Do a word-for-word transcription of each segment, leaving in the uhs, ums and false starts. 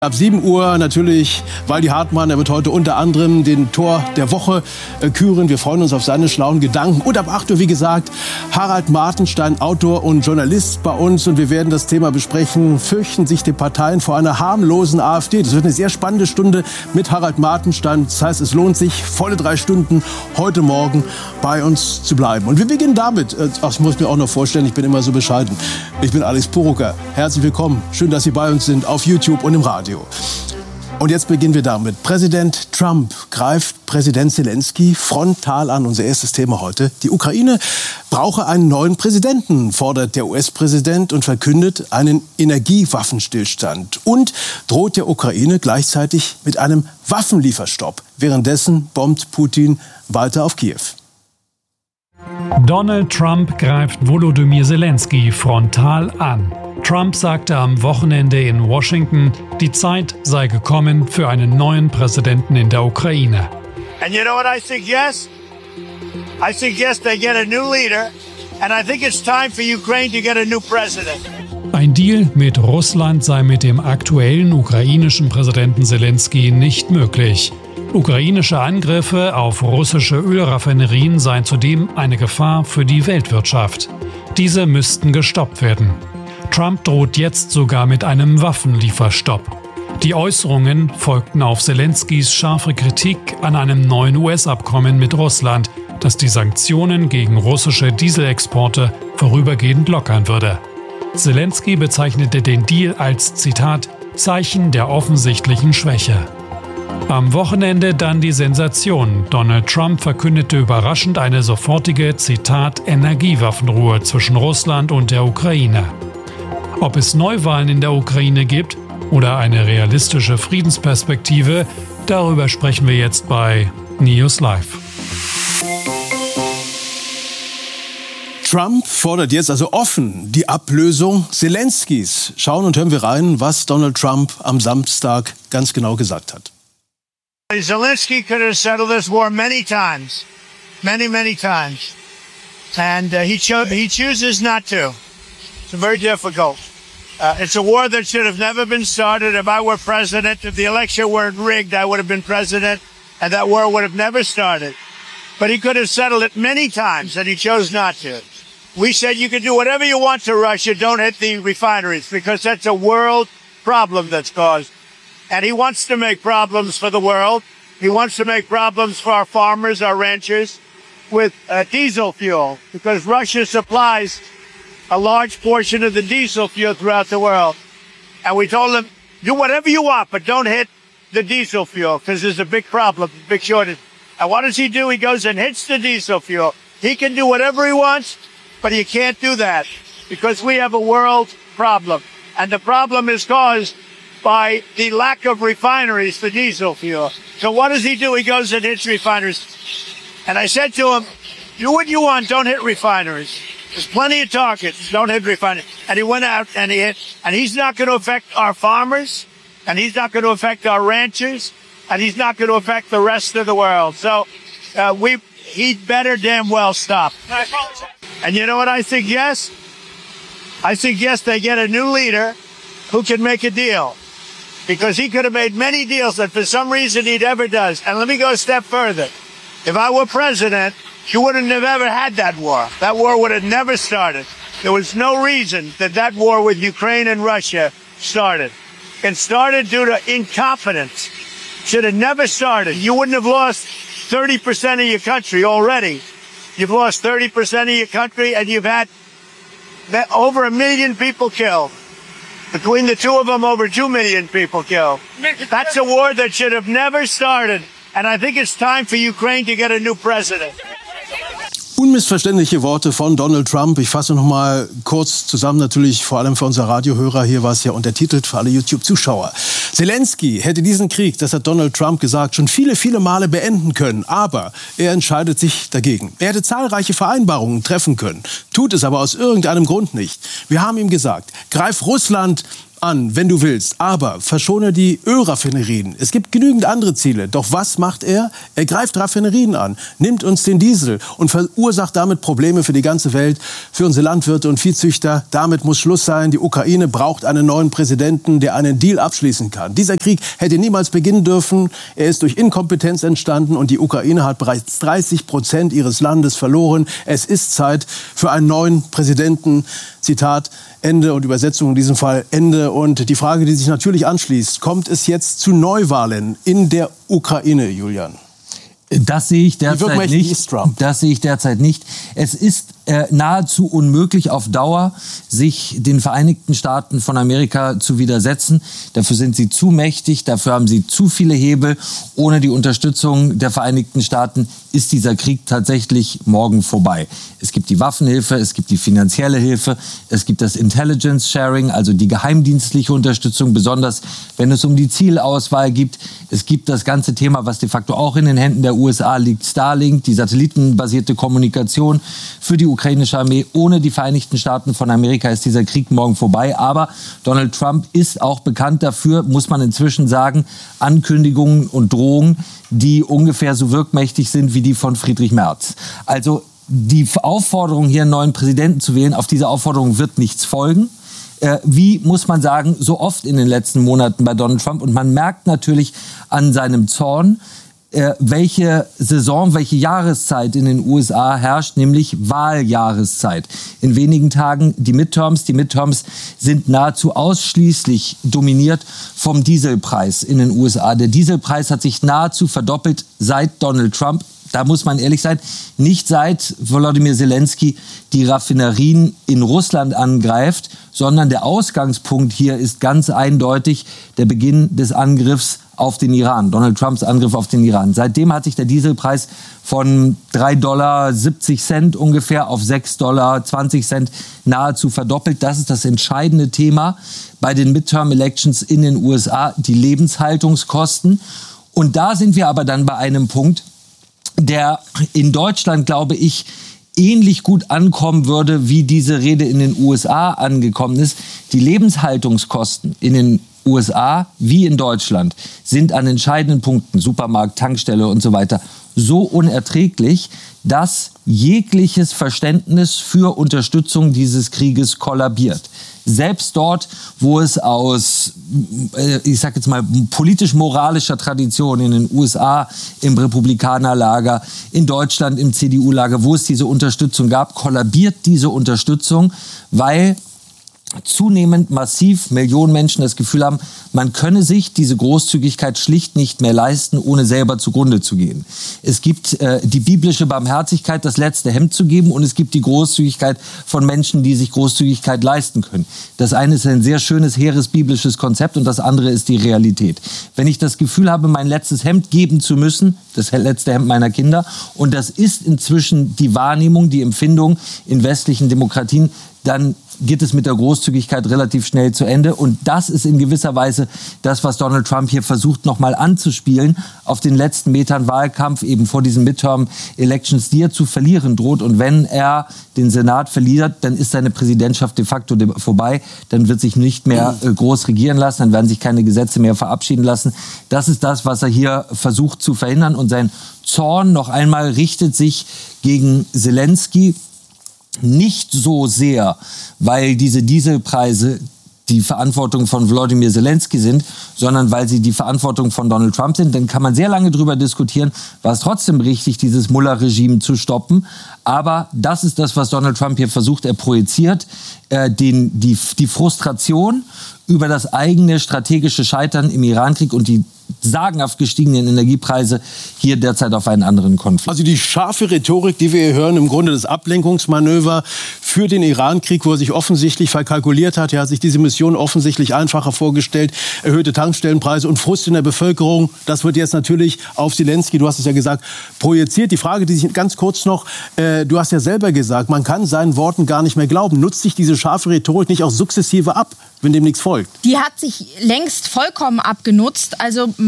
Ab sieben Uhr natürlich Waldi Hartmann. Er wird heute unter anderem den Tor der Woche äh, küren. Wir freuen uns auf seine schlauen Gedanken. Und ab acht Uhr, wie gesagt, Harald Martenstein, Autor und Journalist bei uns. Und wir werden das Thema besprechen. Fürchten sich die Parteien vor einer harmlosen AfD? Das wird eine sehr spannende Stunde mit Harald Martenstein. Das heißt, es lohnt sich, volle drei Stunden heute Morgen bei uns zu bleiben. Und wir beginnen damit. Ach, ich muss mir auch noch vorstellen, ich bin immer so bescheiden. Ich bin Alex Purucker. Herzlich willkommen. Schön, dass Sie bei uns sind auf YouTube und im Radio. Und jetzt beginnen wir damit. Präsident Trump greift Präsident Zelensky frontal an. Unser erstes Thema heute. Die Ukraine brauche einen neuen Präsidenten, fordert der U S-Präsident und verkündet einen Energiewaffenstillstand. Und droht der Ukraine gleichzeitig mit einem Waffenlieferstopp. Währenddessen bombt Putin weiter auf Kiew. Donald Trump greift Volodymyr Zelensky frontal an. Trump sagte am Wochenende in Washington, die Zeit sei gekommen für einen neuen Präsidenten in der Ukraine. And you know what I suggest? I suggest they get a new leader, and I think it's time for Ukraine to get a new president. Ein Deal mit Russland sei mit dem aktuellen ukrainischen Präsidenten Zelensky nicht möglich. Ukrainische Angriffe auf russische Ölraffinerien seien zudem eine Gefahr für die Weltwirtschaft. Diese müssten gestoppt werden. Trump droht jetzt sogar mit einem Waffenlieferstopp. Die Äußerungen folgten auf Zelenskys scharfe Kritik an einem neuen U S-Abkommen mit Russland, das die Sanktionen gegen russische Dieselexporte vorübergehend lockern würde. Zelensky bezeichnete den Deal als, Zitat, Zeichen der offensichtlichen Schwäche. Am Wochenende dann die Sensation. Donald Trump verkündete überraschend eine sofortige, Zitat, Energiewaffenruhe zwischen Russland und der Ukraine. Ob es Neuwahlen in der Ukraine gibt oder eine realistische Friedensperspektive, darüber sprechen wir jetzt bei News Live. Trump fordert jetzt also offen die Ablösung Zelenskys. Schauen und hören wir rein, was Donald Trump am Samstag ganz genau gesagt hat. Zelensky could have settled this war many times, many, many times. And uh, he, cho- he chooses not to. It's very difficult. Uh, it's a war that should have never been started. If I were president, if the election weren't rigged, I would have been president, and that war would have never started. But he could have settled it many times, and he chose not to. We said you can do whatever you want to Russia, don't hit the refineries, because that's a world problem that's caused. And he wants to make problems for the world. He wants to make problems for our farmers, our ranchers, with uh, diesel fuel, because Russia supplies a large portion of the diesel fuel throughout the world. And we told him, do whatever you want, but don't hit the diesel fuel, because there's a big problem, big shortage. And what does he do? He goes and hits the diesel fuel. He can do whatever he wants, but you can't do that, because we have a world problem. And the problem is caused by the lack of refineries for diesel fuel. So what does he do? He goes and hits refineries. And I said to him, do what you want, don't hit refineries. There's plenty of targets, don't hit refineries. And he went out and he hit, and he's not going to affect our farmers, and he's not going to affect our ranchers, and he's not going to affect the rest of the world. So uh, we, he'd better damn well stop. And you know what I suggest? I suggest they get a new leader who can make a deal. Because he could have made many deals that for some reason he never does. And let me go a step further. If I were president, you wouldn't have ever had that war. That war would have never started. There was no reason that that war with Ukraine and Russia started. It started due to incompetence. Should have never started. You wouldn't have lost thirty percent of your country already. You've lost thirty percent of your country, and you've had over a million people killed. Between the two of them, over two million people killed. That's a war that should have never started. And I think it's time for Ukraine to get a new president. Unmissverständliche Worte von Donald Trump. Ich fasse noch mal kurz zusammen, natürlich vor allem für unsere Radiohörer. Hier war es ja untertitelt für alle YouTube-Zuschauer. Zelensky hätte diesen Krieg, das hat Donald Trump gesagt, schon viele, viele Male beenden können. Aber er entscheidet sich dagegen. Er hätte zahlreiche Vereinbarungen treffen können, tut es aber aus irgendeinem Grund nicht. Wir haben ihm gesagt, greif Russland an, wenn du willst, aber verschone die Ölraffinerien. Es gibt genügend andere Ziele. Doch was macht er? Er greift Raffinerien an, nimmt uns den Diesel und verursacht damit Probleme für die ganze Welt, für unsere Landwirte und Viehzüchter. Damit muss Schluss sein. Die Ukraine braucht einen neuen Präsidenten, der einen Deal abschließen kann. Dieser Krieg hätte niemals beginnen dürfen. Er ist durch Inkompetenz entstanden und die Ukraine hat bereits dreißig Prozent ihres Landes verloren. Es ist Zeit für einen neuen Präsidenten. Zitat, Ende und Übersetzung in diesem Fall Ende. Und die Frage, die sich natürlich anschließt, kommt es jetzt zu Neuwahlen in der Ukraine, Julian? Das sehe ich derzeit nicht. Das sehe ich derzeit nicht. Es ist äh, nahezu unmöglich auf Dauer, sich den Vereinigten Staaten von Amerika zu widersetzen. Dafür sind sie zu mächtig, dafür haben sie zu viele Hebel. Ohne die Unterstützung der Vereinigten Staaten ist dieser Krieg tatsächlich morgen vorbei. Es gibt die Waffenhilfe, es gibt die finanzielle Hilfe, es gibt das Intelligence Sharing, also die geheimdienstliche Unterstützung, besonders wenn es um die Zielauswahl geht. Es gibt das ganze Thema, was de facto auch in den Händen der U S A liegt, Starlink, die satellitenbasierte Kommunikation für die ukrainische Armee. Ohne die Vereinigten Staaten von Amerika ist dieser Krieg morgen vorbei. Aber Donald Trump ist auch bekannt dafür, muss man inzwischen sagen, Ankündigungen und Drohungen, die ungefähr so wirkmächtig sind wie die von Friedrich Merz. Also die Aufforderung, hier einen neuen Präsidenten zu wählen, auf diese Aufforderung wird nichts folgen. Äh, wie, muss man sagen, so oft in den letzten Monaten bei Donald Trump. Und man merkt natürlich an seinem Zorn, äh, welche Saison, welche Jahreszeit in den U S A herrscht, nämlich Wahljahreszeit. In wenigen Tagen die Midterms. Die Midterms sind nahezu ausschließlich dominiert vom Dieselpreis in den U S A. Der Dieselpreis hat sich nahezu verdoppelt seit Donald Trump. Da muss man ehrlich sein, nicht seit Volodymyr Zelensky die Raffinerien in Russland angreift, sondern der Ausgangspunkt hier ist ganz eindeutig der Beginn des Angriffs auf den Iran, Donald Trumps Angriff auf den Iran. Seitdem hat sich der Dieselpreis von drei Dollar siebzig ungefähr auf sechs Dollar zwanzig nahezu verdoppelt. Das ist das entscheidende Thema bei den Midterm-Elections in den U S A, die Lebenshaltungskosten. Und da sind wir aber dann bei einem Punkt, der in Deutschland, glaube ich, ähnlich gut ankommen würde, wie diese Rede in den U S A angekommen ist. Die Lebenshaltungskosten in den U S A wie in Deutschland sind an entscheidenden Punkten, Supermarkt, Tankstelle und so weiter, so unerträglich, dass jegliches Verständnis für Unterstützung dieses Krieges kollabiert. Selbst dort, wo es aus, ich sag jetzt mal, politisch-moralischer Tradition in den U S A, im Republikanerlager, in Deutschland, im C D U-Lager, wo es diese Unterstützung gab, kollabiert diese Unterstützung, weil zunehmend massiv Millionen Menschen das Gefühl haben, man könne sich diese Großzügigkeit schlicht nicht mehr leisten, ohne selber zugrunde zu gehen. Es gibt äh, die biblische Barmherzigkeit, das letzte Hemd zu geben, und es gibt die Großzügigkeit von Menschen, die sich Großzügigkeit leisten können. Das eine ist ein sehr schönes, hehres biblisches Konzept und das andere ist die Realität. Wenn ich das Gefühl habe, mein letztes Hemd geben zu müssen, das letzte Hemd meiner Kinder, und das ist inzwischen die Wahrnehmung, die Empfindung in westlichen Demokratien, dann geht es mit der Großzügigkeit relativ schnell zu Ende. Und das ist in gewisser Weise das, was Donald Trump hier versucht, nochmal anzuspielen auf den letzten Metern Wahlkampf, eben vor diesen Midterm-Elections, die er zu verlieren droht. Und wenn er den Senat verliert, dann ist seine Präsidentschaft de facto vorbei. Dann wird sich nicht mehr äh, groß regieren lassen, dann werden sich keine Gesetze mehr verabschieden lassen. Das ist das, was er hier versucht zu verhindern. Und sein Zorn noch einmal richtet sich gegen Zelensky, nicht so sehr, weil diese Dieselpreise die Verantwortung von Volodymyr Zelensky sind, sondern weil sie die Verantwortung von Donald Trump sind. Dann kann man sehr lange darüber diskutieren, war es trotzdem richtig, dieses Mullah-Regime zu stoppen. Aber das ist das, was Donald Trump hier versucht. Er projiziert äh, den, die, die Frustration über das eigene strategische Scheitern im Irankrieg und die sagenhaft gestiegenen Energiepreise hier derzeit auf einen anderen Konflikt. Also die scharfe Rhetorik, die wir hier hören, im Grunde das Ablenkungsmanöver für den Irankrieg, wo er sich offensichtlich verkalkuliert hat. Er hat sich diese Mission offensichtlich einfacher vorgestellt. Erhöhte Tankstellenpreise und Frust in der Bevölkerung. Das wird jetzt natürlich auf Zelensky, du hast es ja gesagt, projiziert. Die Frage, die sich ganz kurz noch, äh, du hast ja selber gesagt, man kann seinen Worten gar nicht mehr glauben. Nutzt sich diese scharfe Rhetorik nicht auch sukzessive ab, wenn dem nichts folgt? Die hat sich längst vollkommen abgenutzt. Also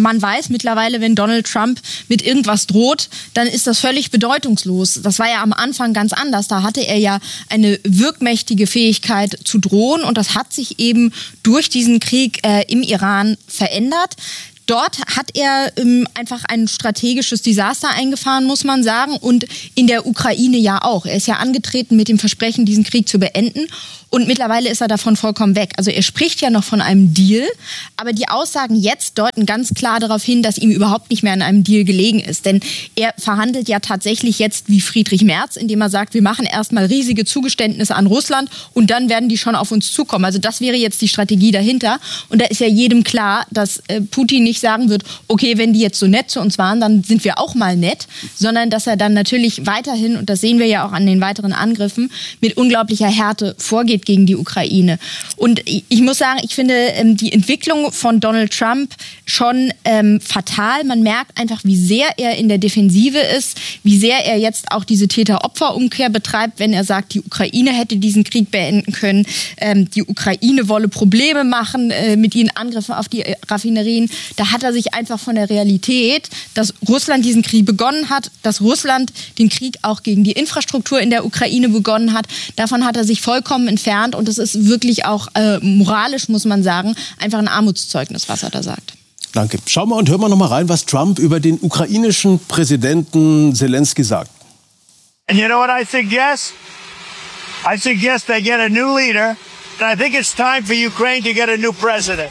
man weiß mittlerweile, wenn Donald Trump mit irgendwas droht, dann ist das völlig bedeutungslos. Das war ja am Anfang ganz anders. Da hatte er ja eine wirkmächtige Fähigkeit zu drohen und das hat sich eben durch diesen Krieg äh, im Iran verändert. Dort hat er ähm, einfach ein strategisches Desaster eingefahren, muss man sagen. Und in der Ukraine ja auch. Er ist ja angetreten mit dem Versprechen, diesen Krieg zu beenden. Und mittlerweile ist er davon vollkommen weg. Also er spricht ja noch von einem Deal. Aber die Aussagen jetzt deuten ganz klar darauf hin, dass ihm überhaupt nicht mehr an einem Deal gelegen ist. Denn er verhandelt ja tatsächlich jetzt wie Friedrich Merz, indem er sagt, wir machen erstmal riesige Zugeständnisse an Russland und dann werden die schon auf uns zukommen. Also das wäre jetzt die Strategie dahinter. Und da ist ja jedem klar, dass äh, Putin nicht sagen wird, okay, wenn die jetzt so nett zu uns waren, dann sind wir auch mal nett, sondern dass er dann natürlich weiterhin, und das sehen wir ja auch an den weiteren Angriffen, mit unglaublicher Härte vorgeht gegen die Ukraine. Und ich muss sagen, ich finde die Entwicklung von Donald Trump schon ähm, fatal. Man merkt einfach, wie sehr er in der Defensive ist, wie sehr er jetzt auch diese Täter-Opfer-Umkehr betreibt, wenn er sagt, die Ukraine hätte diesen Krieg beenden können, ähm, die Ukraine wolle Probleme machen äh, mit ihren Angriffen auf die Raffinerien. Da hat er sich einfach von der Realität, dass Russland diesen Krieg begonnen hat, dass Russland den Krieg auch gegen die Infrastruktur in der Ukraine begonnen hat, davon hat er sich vollkommen entfernt. Und es ist wirklich auch äh, moralisch, muss man sagen, einfach ein Armutszeugnis, was er da sagt. Danke. Schauen wir und hören wir noch mal rein, was Trump über den ukrainischen Präsidenten Zelensky sagt. And you know what I suggest? I suggest they get a new leader. And I think it's time for Ukraine to get a new president.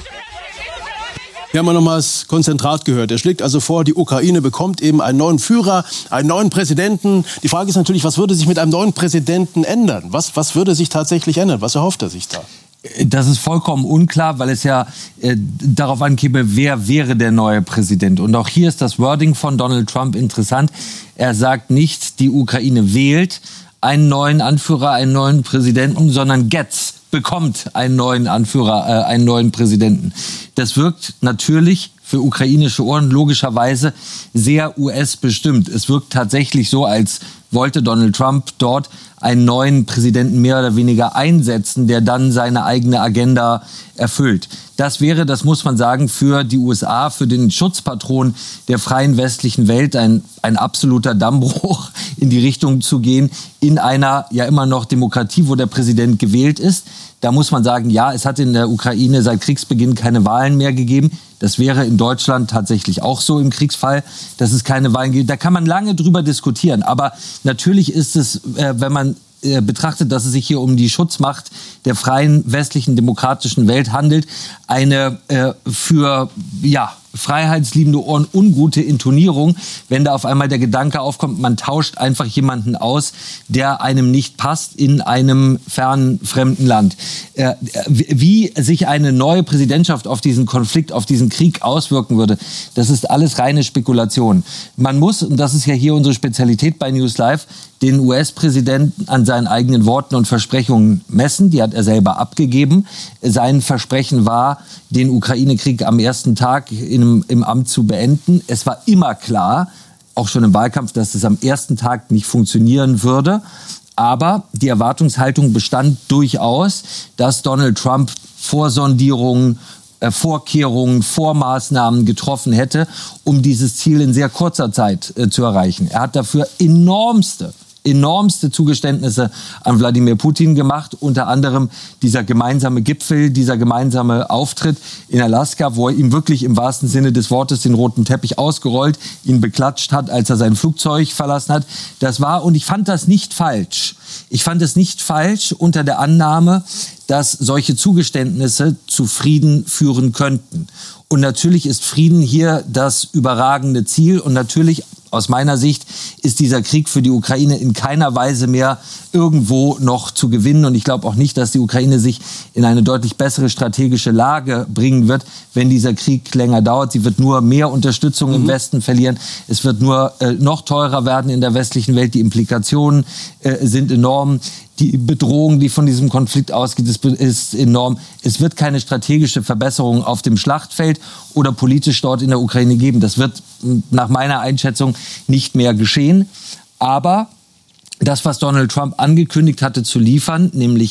Wir haben nochmals Konzentrat gehört. Er schlägt also vor, die Ukraine bekommt eben einen neuen Führer, einen neuen Präsidenten. Die Frage ist natürlich, was würde sich mit einem neuen Präsidenten ändern? Was, was würde sich tatsächlich ändern? Was erhofft er sich da? Das ist vollkommen unklar, weil es ja äh, darauf ankäme, wer wäre der neue Präsident. Und auch hier ist das Wording von Donald Trump interessant. Er sagt nicht, die Ukraine wählt einen neuen Anführer, einen neuen Präsidenten, sondern gets. bekommt einen neuen Anführer, äh, einen neuen Präsidenten. Das wirkt natürlich für ukrainische Ohren logischerweise sehr U S-bestimmt. Es wirkt tatsächlich so, als wollte Donald Trump dort einen neuen Präsidenten mehr oder weniger einsetzen, der dann seine eigene Agenda erfüllt. Das wäre, das muss man sagen, für die U S A, für den Schutzpatron der freien westlichen Welt ein, ein absoluter Dammbruch in die Richtung zu gehen, in einer ja immer noch Demokratie, wo der Präsident gewählt ist. Da muss man sagen, ja, es hat in der Ukraine seit Kriegsbeginn keine Wahlen mehr gegeben. Das wäre in Deutschland tatsächlich auch so im Kriegsfall, dass es keine Wahlen gibt. Da kann man lange drüber diskutieren. Aber natürlich ist es, äh, wenn man äh, betrachtet, dass es sich hier um die Schutzmacht der freien westlichen demokratischen Welt handelt, eine äh, für ja freiheitsliebende Ohren ungute Intonierung, wenn da auf einmal der Gedanke aufkommt, man tauscht einfach jemanden aus, der einem nicht passt in einem fernen, fremden Land. Äh, wie sich eine neue Präsidentschaft auf diesen Konflikt, auf diesen Krieg auswirken würde, das ist alles reine Spekulation. Man muss, und das ist ja hier unsere Spezialität bei News Live, den U S-Präsidenten an seinen eigenen Worten und Versprechungen messen. Die hat er selber abgegeben. Sein Versprechen war, den Ukraine-Krieg am ersten Tag in, im Amt zu beenden. Es war immer klar, auch schon im Wahlkampf, dass es am ersten Tag nicht funktionieren würde. Aber die Erwartungshaltung bestand durchaus, dass Donald Trump Vorsondierungen, äh, Vorkehrungen, Vormaßnahmen getroffen hätte, um dieses Ziel in sehr kurzer Zeit äh, zu erreichen. Er hat dafür enormste enormste Zugeständnisse an Wladimir Putin gemacht, unter anderem dieser gemeinsame Gipfel, dieser gemeinsame Auftritt in Alaska, wo er ihm wirklich im wahrsten Sinne des Wortes den roten Teppich ausgerollt, ihn beklatscht hat, als er sein Flugzeug verlassen hat. Das war, und ich fand das nicht falsch. Ich fand es nicht falsch unter der Annahme, dass solche Zugeständnisse zu Frieden führen könnten. Und natürlich ist Frieden hier das überragende Ziel und natürlich aus meiner Sicht ist dieser Krieg für die Ukraine in keiner Weise mehr irgendwo noch zu gewinnen. Und ich glaube auch nicht, dass die Ukraine sich in eine deutlich bessere strategische Lage bringen wird, wenn dieser Krieg länger dauert. Sie wird nur mehr Unterstützung mhm. im Westen verlieren. Es wird nur äh, noch teurer werden in der westlichen Welt. Die Implikationen äh, sind enorm. Die Bedrohung, die von diesem Konflikt ausgeht, ist enorm. Es wird keine strategische Verbesserung auf dem Schlachtfeld oder politisch dort in der Ukraine geben. Das wird nach meiner Einschätzung nicht mehr geschehen. Aber das, was Donald Trump angekündigt hatte zu liefern, nämlich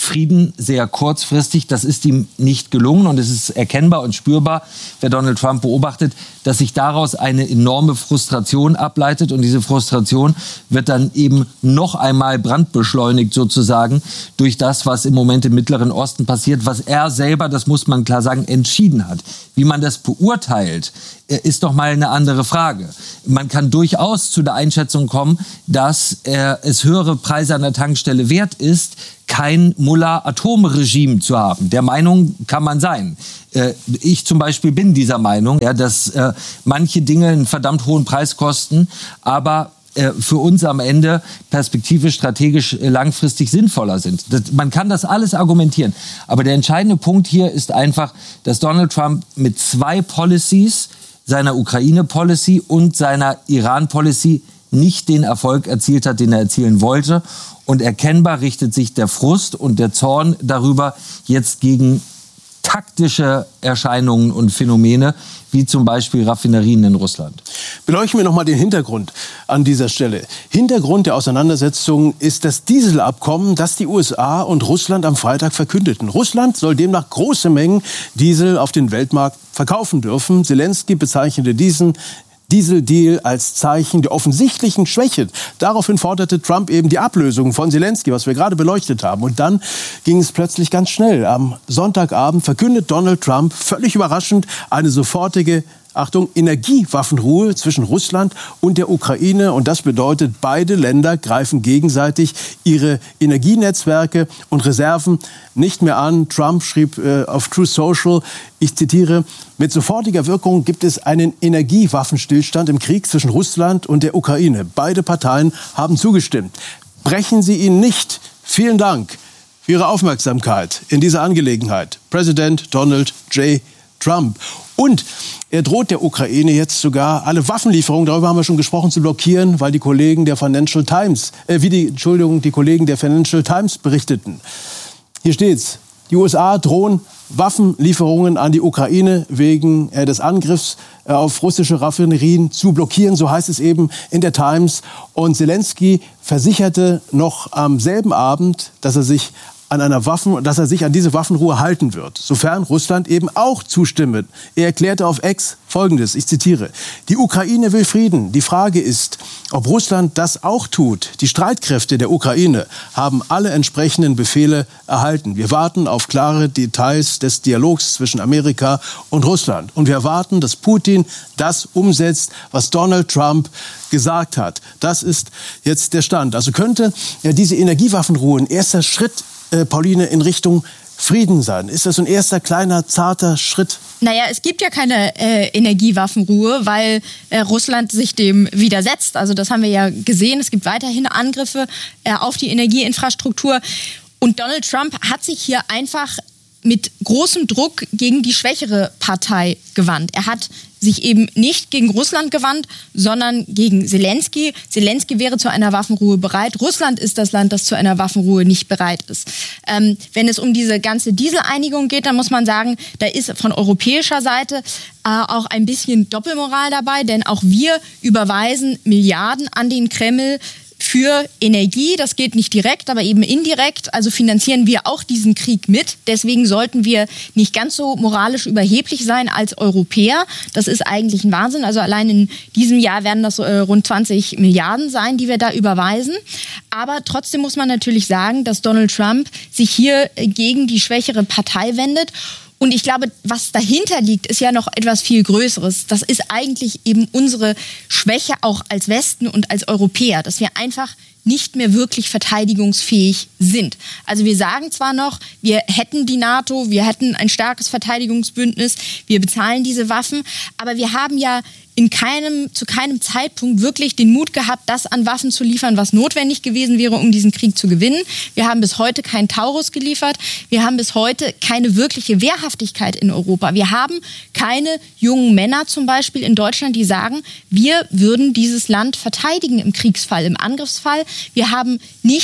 Frieden sehr kurzfristig. Das ist ihm nicht gelungen und es ist erkennbar und spürbar, wer Donald Trump beobachtet, dass sich daraus eine enorme Frustration ableitet und diese Frustration wird dann eben noch einmal brandbeschleunigt sozusagen durch das, was im Moment im Mittleren Osten passiert, was er selber, das muss man klar sagen, entschieden hat. Wie man das beurteilt, ist doch mal eine andere Frage. Man kann durchaus zu der Einschätzung kommen, dass äh, es höhere Preise an der Tankstelle wert ist, kein Mullah-Atomregime zu haben. Der Meinung kann man sein. Äh, ich zum Beispiel bin dieser Meinung, ja, dass äh, manche Dinge einen verdammt hohen Preis kosten, aber äh, für uns am Ende perspektivisch, strategisch, äh, langfristig sinnvoller sind. Das, man kann das alles argumentieren. Aber der entscheidende Punkt hier ist einfach, dass Donald Trump mit zwei Policies, seiner Ukraine-Policy und seiner Iran-Policy, nicht den Erfolg erzielt hat, den er erzielen wollte. Und erkennbar richtet sich der Frust und der Zorn darüber jetzt gegen taktische Erscheinungen und Phänomene, wie zum Beispiel Raffinerien in Russland. Beleuchten wir noch mal den Hintergrund an dieser Stelle. Hintergrund der Auseinandersetzung ist das Dieselabkommen, das die U S A und Russland am Freitag verkündeten. Russland soll demnach große Mengen Diesel auf den Weltmarkt verkaufen dürfen. Zelensky bezeichnete diesen Dieseldeal als Zeichen der offensichtlichen Schwäche. Daraufhin forderte Trump eben die Ablösung von Zelensky, was wir gerade beleuchtet haben. Und dann ging es plötzlich ganz schnell. Am Sonntagabend verkündet Donald Trump völlig überraschend eine sofortige, Achtung, Energiewaffenruhe zwischen Russland und der Ukraine. Und das bedeutet, beide Länder greifen gegenseitig ihre Energienetzwerke und Reserven nicht mehr an. Trump schrieb äh, auf Truth Social, ich zitiere, mit sofortiger Wirkung gibt es einen Energiewaffenstillstand im Krieg zwischen Russland und der Ukraine. Beide Parteien haben zugestimmt. Brechen Sie ihn nicht. Vielen Dank für Ihre Aufmerksamkeit in dieser Angelegenheit. Präsident Donald J. Trump. Und er droht der Ukraine jetzt sogar alle Waffenlieferungen, darüber haben wir schon gesprochen, zu blockieren, weil die Kollegen der Financial Times, äh, wie die, Entschuldigung, die Kollegen der Financial Times berichteten. Hier steht's. Die U S A drohen Waffenlieferungen an die Ukraine wegen äh, des Angriffs äh, auf russische Raffinerien zu blockieren, so heißt es eben in der Times. Und Zelensky versicherte noch am selben Abend, dass er sich an einer Waffen, dass er sich an diese Waffenruhe halten wird, sofern Russland eben auch zustimmt. Er erklärte auf X Folgendes, ich zitiere, die Ukraine will Frieden. Die Frage ist, ob Russland das auch tut. Die Streitkräfte der Ukraine haben alle entsprechenden Befehle erhalten. Wir warten auf klare Details des Dialogs zwischen Amerika und Russland. Und wir erwarten, dass Putin das umsetzt, was Donald Trump gesagt hat. Das ist jetzt der Stand. Also könnte ja diese Energiewaffenruhe ein erster Schritt, äh, Pauline, in Richtung Frieden sein. Ist das ein erster kleiner, zarter Schritt? Naja, es gibt ja keine äh, Energiewaffenruhe, weil äh, Russland sich dem widersetzt. Also das haben wir ja gesehen. Es gibt weiterhin Angriffe äh, auf die Energieinfrastruktur. Und Donald Trump hat sich hier einfach mit großem Druck gegen die schwächere Partei gewandt. Er hat sich eben nicht gegen Russland gewandt, sondern gegen Zelensky. Zelensky wäre zu einer Waffenruhe bereit. Russland ist das Land, das zu einer Waffenruhe nicht bereit ist. Ähm, wenn es um diese ganze Dieseleinigung geht, dann muss man sagen, da ist von europäischer Seite äh, auch ein bisschen Doppelmoral dabei, denn auch wir überweisen Milliarden an den Kreml für Energie. Das geht nicht direkt, aber eben indirekt. Also finanzieren wir auch diesen Krieg mit. Deswegen sollten wir nicht ganz so moralisch überheblich sein als Europäer. Das ist eigentlich ein Wahnsinn. Also allein in diesem Jahr werden das äh, rund zwanzig Milliarden sein, die wir da überweisen. Aber trotzdem muss man natürlich sagen, dass Donald Trump sich hier äh, gegen die schwächere Partei wendet. Und ich glaube, was dahinter liegt, ist ja noch etwas viel Größeres. Das ist eigentlich eben unsere Schwäche auch als Westen und als Europäer, dass wir einfach nicht mehr wirklich verteidigungsfähig sind. Also wir sagen zwar noch, wir hätten die NATO, wir hätten ein starkes Verteidigungsbündnis, wir bezahlen diese Waffen, aber wir haben ja in keinem, zu keinem Zeitpunkt wirklich den Mut gehabt, das an Waffen zu liefern, was notwendig gewesen wäre, um diesen Krieg zu gewinnen. Wir haben bis heute keinen Taurus geliefert. Wir haben bis heute keine wirkliche Wehrhaftigkeit in Europa. Wir haben keine jungen Männer zum Beispiel in Deutschland, die sagen, wir würden dieses Land verteidigen im Kriegsfall, im Angriffsfall. Wir haben nicht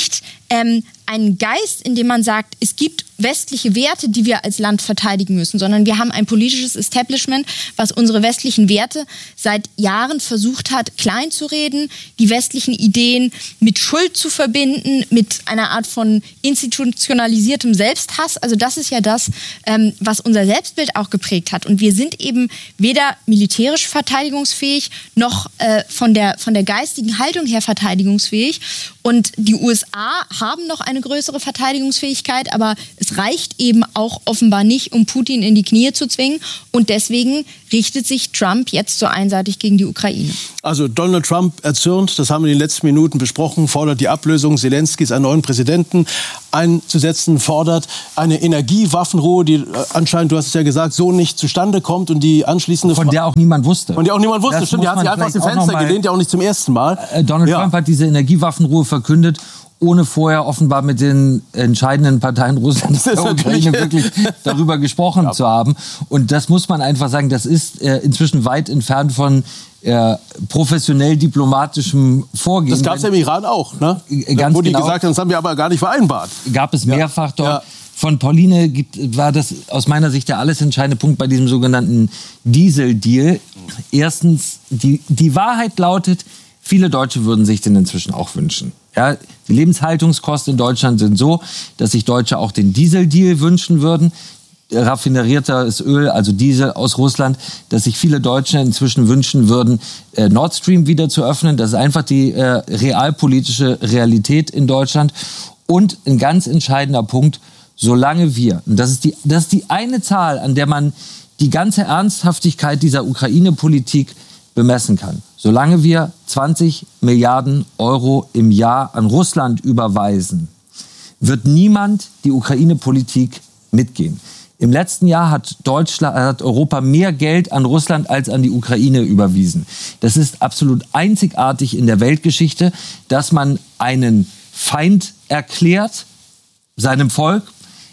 ähm, einen Geist, in dem man sagt, es gibt westliche Werte, die wir als Land verteidigen müssen, sondern wir haben ein politisches Establishment, was unsere westlichen Werte seit Jahren versucht hat, kleinzureden, die westlichen Ideen mit Schuld zu verbinden, mit einer Art von institutionalisiertem Selbsthass. Also das ist ja das, ähm, was unser Selbstbild auch geprägt hat. Und wir sind eben weder militärisch verteidigungsfähig, noch äh, von der, von der geistigen Haltung her verteidigungsfähig. Und die U S A haben noch eine größere Verteidigungsfähigkeit, aber es reicht eben auch offenbar nicht, um Putin in die Knie zu zwingen. Und deswegen richtet sich Trump jetzt so einseitig gegen die Ukraine. Also Donald Trump erzürnt, das haben wir in den letzten Minuten besprochen, fordert die Ablösung Zelenskys, einen neuen Präsidenten einzusetzen, fordert eine Energiewaffenruhe, die anscheinend, du hast es ja gesagt, so nicht zustande kommt und die anschließende... Von der auch niemand wusste. Von der auch niemand wusste, das stimmt, die hat sich einfach aus dem Fenster gelehnt, ja auch nicht zum ersten Mal. Donald ja. Trump hat diese Energiewaffenruhe verkündet, ohne vorher offenbar mit den entscheidenden Parteien Russlands der Ukraine wirklich darüber gesprochen ja. zu haben. Und das muss man einfach sagen, das ist äh, inzwischen weit entfernt von äh, professionell diplomatischem Vorgehen. Das gab es ja im Iran auch, ne? Ganz Wo die genau. gesagt haben, das haben wir aber gar nicht vereinbart. Gab es mehrfach ja. dort. Ja. Von Pauline gibt, war das aus meiner Sicht der alles entscheidende Punkt bei diesem sogenannten Diesel-Deal. Erstens, die, die Wahrheit lautet, viele Deutsche würden sich den inzwischen auch wünschen. Ja, die Lebenshaltungskosten in Deutschland sind so, dass sich Deutsche auch den Diesel-Deal wünschen würden. Raffineriertes Öl, also Diesel aus Russland, dass sich viele Deutsche inzwischen wünschen würden, äh, Nord Stream wieder zu öffnen. Das ist einfach die äh, realpolitische Realität in Deutschland. Und ein ganz entscheidender Punkt, solange wir, und das ist die, das ist die eine Zahl, an der man die ganze Ernsthaftigkeit dieser Ukraine-Politik bemessen kann. Solange wir zwanzig Milliarden Euro im Jahr an Russland überweisen, wird niemand die Ukraine-Politik mitgehen. Im letzten Jahr hat Deutschland, hat Europa mehr Geld an Russland als an die Ukraine überwiesen. Das ist absolut einzigartig in der Weltgeschichte, dass man einen Feind erklärt, seinem Volk,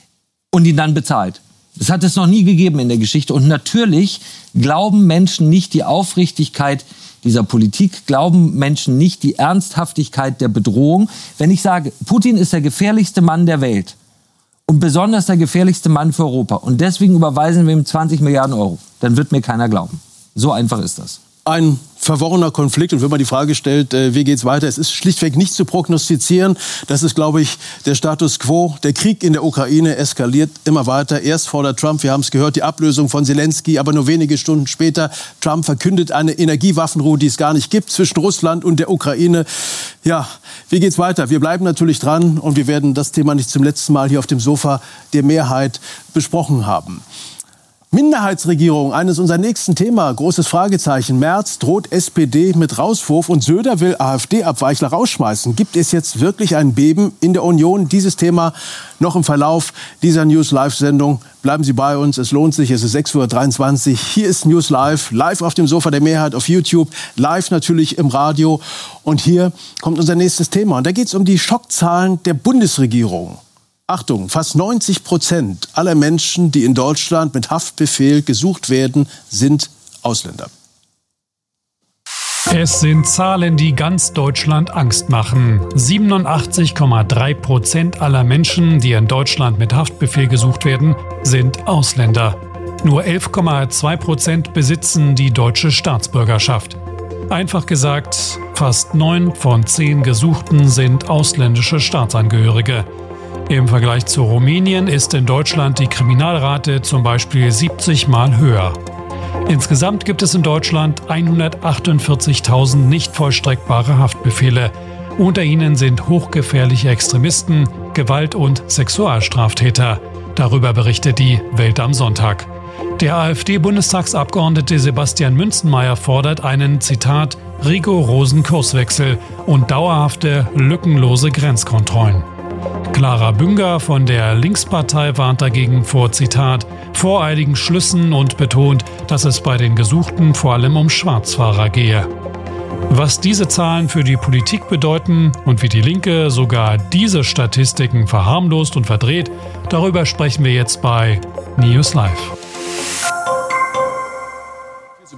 und ihn dann bezahlt. Das hat es noch nie gegeben in der Geschichte. Und natürlich glauben Menschen nicht die Aufrichtigkeit dieser Politik, glauben Menschen nicht die Ernsthaftigkeit der Bedrohung. Wenn ich sage, Putin ist der gefährlichste Mann der Welt und besonders der gefährlichste Mann für Europa und deswegen überweisen wir ihm zwanzig Milliarden Euro, dann wird mir keiner glauben. So einfach ist das. Ein verworrener Konflikt. Und wenn man die Frage stellt, äh, wie geht's weiter? Es ist schlichtweg nicht zu prognostizieren. Das ist, glaube ich, der Status quo. Der Krieg in der Ukraine eskaliert immer weiter. Erst fordert Trump, wir haben es gehört, die Ablösung von Zelensky. Aber nur wenige Stunden später, Trump verkündet eine Energiewaffenruhe, die es gar nicht gibt, zwischen Russland und der Ukraine. Ja, wie geht's weiter? Wir bleiben natürlich dran und wir werden das Thema nicht zum letzten Mal hier auf dem Sofa der Mehrheit besprochen haben. Minderheitsregierung, eines unserer nächsten Thema, großes Fragezeichen. Merz droht S P D mit Rauswurf und Söder will AfD-Abweichler rausschmeißen. Gibt es jetzt wirklich ein Beben in der Union? Dieses Thema noch im Verlauf dieser News-Live-Sendung. Bleiben Sie bei uns, es lohnt sich, es ist sechs Uhr dreiundzwanzig. Hier ist News Live, live auf dem Sofa der Mehrheit auf YouTube, live natürlich im Radio. Und hier kommt unser nächstes Thema. Und da geht es um die Schockzahlen der Bundesregierung. Achtung, fast neunzig Prozent aller Menschen, die in Deutschland mit Haftbefehl gesucht werden, sind Ausländer. Es sind Zahlen, die ganz Deutschland Angst machen. siebenundachtzig Komma drei Prozent aller Menschen, die in Deutschland mit Haftbefehl gesucht werden, sind Ausländer. Nur elf Komma zwei Prozent besitzen die deutsche Staatsbürgerschaft. Einfach gesagt, fast neun von zehn Gesuchten sind ausländische Staatsangehörige. Im Vergleich zu Rumänien ist in Deutschland die Kriminalrate zum Beispiel siebzig Mal höher. Insgesamt gibt es in Deutschland hundertachtundvierzigtausend nicht vollstreckbare Haftbefehle. Unter ihnen sind hochgefährliche Extremisten, Gewalt- und Sexualstraftäter. Darüber berichtet die Welt am Sonntag. Der AfD-Bundestagsabgeordnete Sebastian Münzenmaier fordert einen, Zitat, rigorosen Kurswechsel und dauerhafte, lückenlose Grenzkontrollen. Clara Bünger von der Linkspartei warnt dagegen vor, Zitat, voreiligen Schlüssen und betont, dass es bei den Gesuchten vor allem um Schwarzfahrer gehe. Was diese Zahlen für die Politik bedeuten und wie die Linke sogar diese Statistiken verharmlost und verdreht, darüber sprechen wir jetzt bei News Live.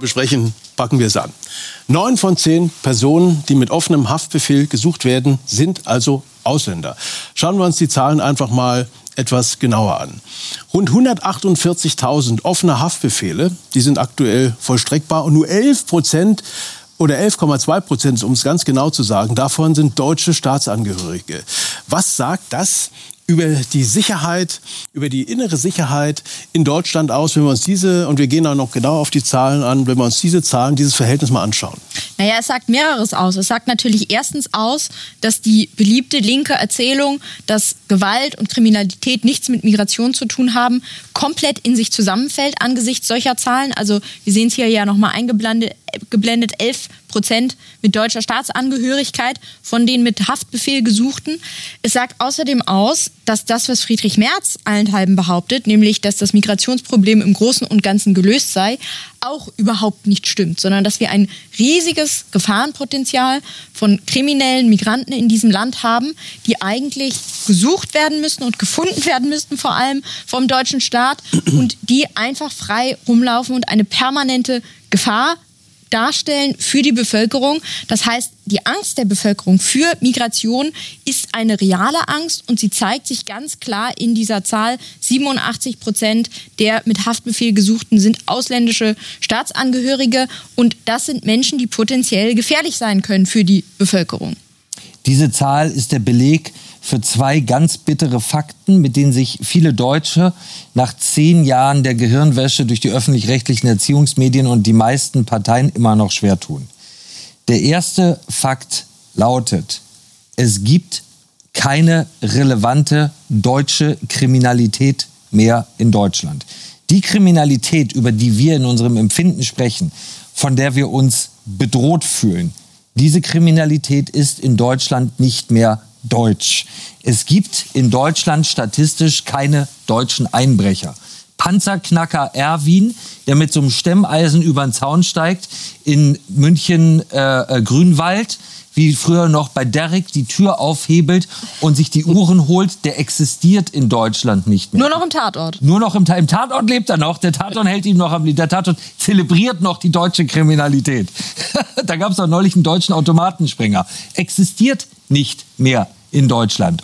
besprechen, packen wir es an. Neun von zehn Personen, die mit offenem Haftbefehl gesucht werden, sind also Ausländer. Schauen wir uns die Zahlen einfach mal etwas genauer an. Rund hundertachtundvierzigtausend offene Haftbefehle, die sind aktuell vollstreckbar und nur elf Prozent oder elf Komma zwei Prozent, um es ganz genau zu sagen, davon sind deutsche Staatsangehörige. Was sagt das über die Sicherheit, über die innere Sicherheit in Deutschland aus, wenn wir uns diese, und wir gehen auch noch genau auf die Zahlen an, wenn wir uns diese Zahlen, dieses Verhältnis mal anschauen? Naja, es sagt mehreres aus. Es sagt natürlich erstens aus, dass die beliebte linke Erzählung, dass Gewalt und Kriminalität nichts mit Migration zu tun haben, komplett in sich zusammenfällt angesichts solcher Zahlen. Also wir sehen es hier ja nochmal eingeblendet, geblendet, elf Prozent mit deutscher Staatsangehörigkeit von den mit Haftbefehl Gesuchten. Es sagt außerdem aus, dass das, was Friedrich Merz allenthalben behauptet, nämlich, dass das Migrationsproblem im Großen und Ganzen gelöst sei, auch überhaupt nicht stimmt, sondern dass wir ein riesiges Gefahrenpotenzial von kriminellen Migranten in diesem Land haben, die eigentlich gesucht werden müssten und gefunden werden müssten, vor allem vom deutschen Staat, und die einfach frei rumlaufen und eine permanente Gefahr darstellen für die Bevölkerung. Das heißt, die Angst der Bevölkerung für Migration ist eine reale Angst und sie zeigt sich ganz klar in dieser Zahl. siebenundachtzig Prozent der mit Haftbefehl Gesuchten sind ausländische Staatsangehörige und das sind Menschen, die potenziell gefährlich sein können für die Bevölkerung. Diese Zahl ist der Beleg für zwei ganz bittere Fakten, mit denen sich viele Deutsche nach zehn Jahren der Gehirnwäsche durch die öffentlich-rechtlichen Erziehungsmedien und die meisten Parteien immer noch schwer tun. Der erste Fakt lautet, es gibt keine relevante deutsche Kriminalität mehr in Deutschland. Die Kriminalität, über die wir in unserem Empfinden sprechen, von der wir uns bedroht fühlen, diese Kriminalität ist in Deutschland nicht mehr deutsch. Es gibt in Deutschland statistisch keine deutschen Einbrecher. Panzerknacker Erwin, der mit so einem Stemmeisen über den Zaun steigt, in München äh, äh, Grünwald, wie früher noch bei Derrick, die Tür aufhebelt und sich die Uhren holt, der existiert in Deutschland nicht mehr. Nur noch im Tatort. Nur noch im, im Tatort lebt er noch. Der Tatort hält ihm noch am Leben. Der Tatort zelebriert noch die deutsche Kriminalität. Da gab es auch neulich einen deutschen Automatenspringer. Existiert nicht mehr in Deutschland.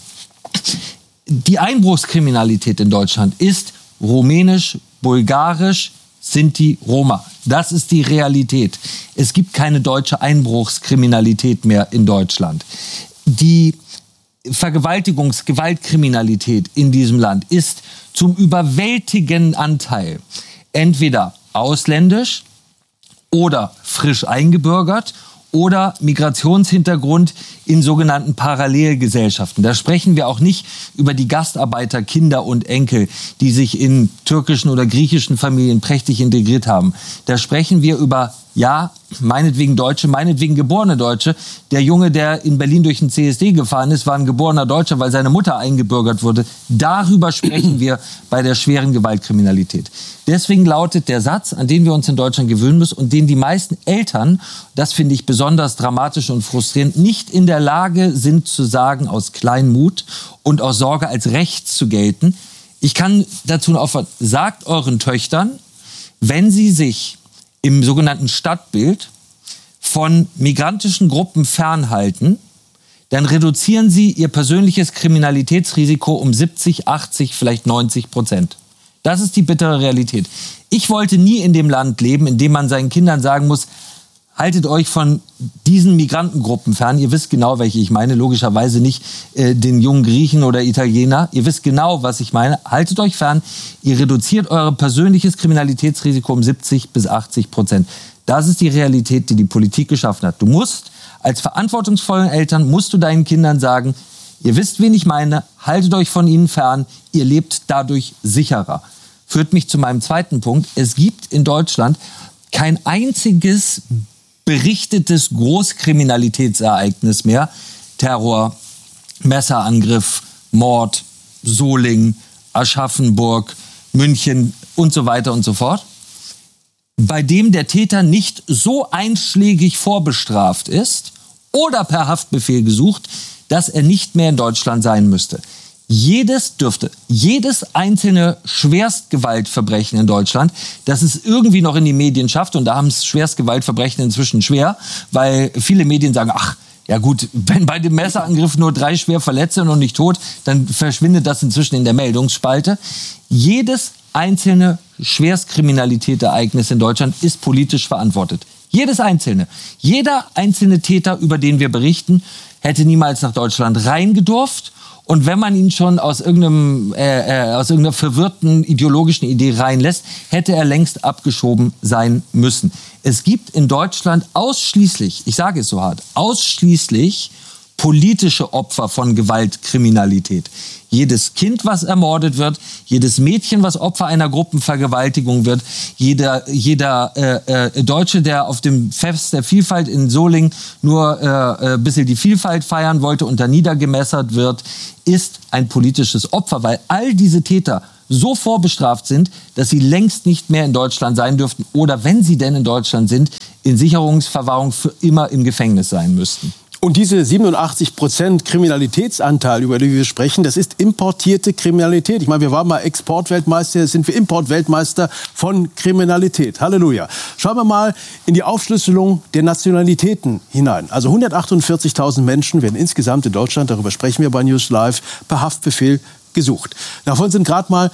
Die Einbruchskriminalität in Deutschland ist rumänisch, bulgarisch, Sinti, Roma. Das ist die Realität. Es gibt keine deutsche Einbruchskriminalität mehr in Deutschland. Die Vergewaltigungs-, Gewaltkriminalität in diesem Land ist zum überwältigenden Anteil entweder ausländisch oder frisch eingebürgert oder Migrationshintergrund in sogenannten Parallelgesellschaften. Da sprechen wir auch nicht über die Gastarbeiter, Kinder und Enkel, die sich in türkischen oder griechischen Familien prächtig integriert haben. Da sprechen wir über, ja, meinetwegen Deutsche, meinetwegen geborene Deutsche. Der Junge, der in Berlin durch den C S D gefahren ist, war ein geborener Deutscher, weil seine Mutter eingebürgert wurde. Darüber sprechen wir bei der schweren Gewaltkriminalität. Deswegen lautet der Satz, an den wir uns in Deutschland gewöhnen müssen und den die meisten Eltern, das finde ich besonders dramatisch und frustrierend, nicht in der Lage sind zu sagen, aus Kleinmut und aus Sorge als rechts zu gelten. Ich kann dazu nur auffordern, sagt euren Töchtern, wenn sie sich im sogenannten Stadtbild von migrantischen Gruppen fernhalten, dann reduzieren sie ihr persönliches Kriminalitätsrisiko um siebzig, achtzig, vielleicht neunzig Prozent. Das ist die bittere Realität. Ich wollte nie in dem Land leben, in dem man seinen Kindern sagen muss, haltet euch von diesen Migrantengruppen fern. Ihr wisst genau, welche ich meine. Logischerweise nicht äh, den jungen Griechen oder Italiener. Ihr wisst genau, was ich meine. Haltet euch fern. Ihr reduziert euer persönliches Kriminalitätsrisiko um siebzig bis achtzig Prozent. Das ist die Realität, die die Politik geschaffen hat. Du musst als verantwortungsvolle Eltern, musst du deinen Kindern sagen, ihr wisst, wen ich meine, haltet euch von ihnen fern. Ihr lebt dadurch sicherer. Führt mich zu meinem zweiten Punkt. Es gibt in Deutschland kein einziges berichtetes Großkriminalitätsereignis mehr. Terror, Messerangriff, Mord, Solingen, Aschaffenburg, München und so weiter und so fort, bei dem der Täter nicht so einschlägig vorbestraft ist oder per Haftbefehl gesucht, dass er nicht mehr in Deutschland sein müsste. Jedes dürfte, jedes einzelne Schwerstgewaltverbrechen in Deutschland, das es irgendwie noch in die Medien schafft, und da haben es Schwerstgewaltverbrechen inzwischen schwer, weil viele Medien sagen, ach, ja gut, wenn bei dem Messerangriff nur drei schwer Verletzte und nicht tot, dann verschwindet das inzwischen in der Meldungsspalte. Jedes einzelne Schwerstkriminalitätsereignis in Deutschland ist politisch verantwortet. Jedes einzelne. Jeder einzelne Täter, über den wir berichten, hätte niemals nach Deutschland reingedurft. Und wenn man ihn schon aus irgendeinem, äh, äh, aus irgendeiner verwirrten ideologischen Idee reinlässt, hätte er längst abgeschoben sein müssen. Es gibt in Deutschland ausschließlich, ich sage es so hart, ausschließlich politische Opfer von Gewaltkriminalität. Jedes Kind, was ermordet wird, jedes Mädchen, was Opfer einer Gruppenvergewaltigung wird, jeder, jeder äh, äh, Deutsche, der auf dem Fest der Vielfalt in Solingen nur äh, ein bisschen die Vielfalt feiern wollte und da niedergemessert wird, ist ein politisches Opfer, weil all diese Täter so vorbestraft sind, dass sie längst nicht mehr in Deutschland sein dürften oder, wenn sie denn in Deutschland sind, in Sicherungsverwahrung für immer im Gefängnis sein müssten. Und diese siebenundachtzig Prozent Kriminalitätsanteil, über die wir sprechen, das ist importierte Kriminalität. Ich meine, wir waren mal Exportweltmeister, jetzt sind wir Importweltmeister von Kriminalität. Halleluja. Schauen wir mal in die Aufschlüsselung der Nationalitäten hinein. Also hundertachtundvierzigtausend Menschen werden insgesamt in Deutschland, darüber sprechen wir bei News Live, per Haftbefehl gesucht. Davon sind gerade mal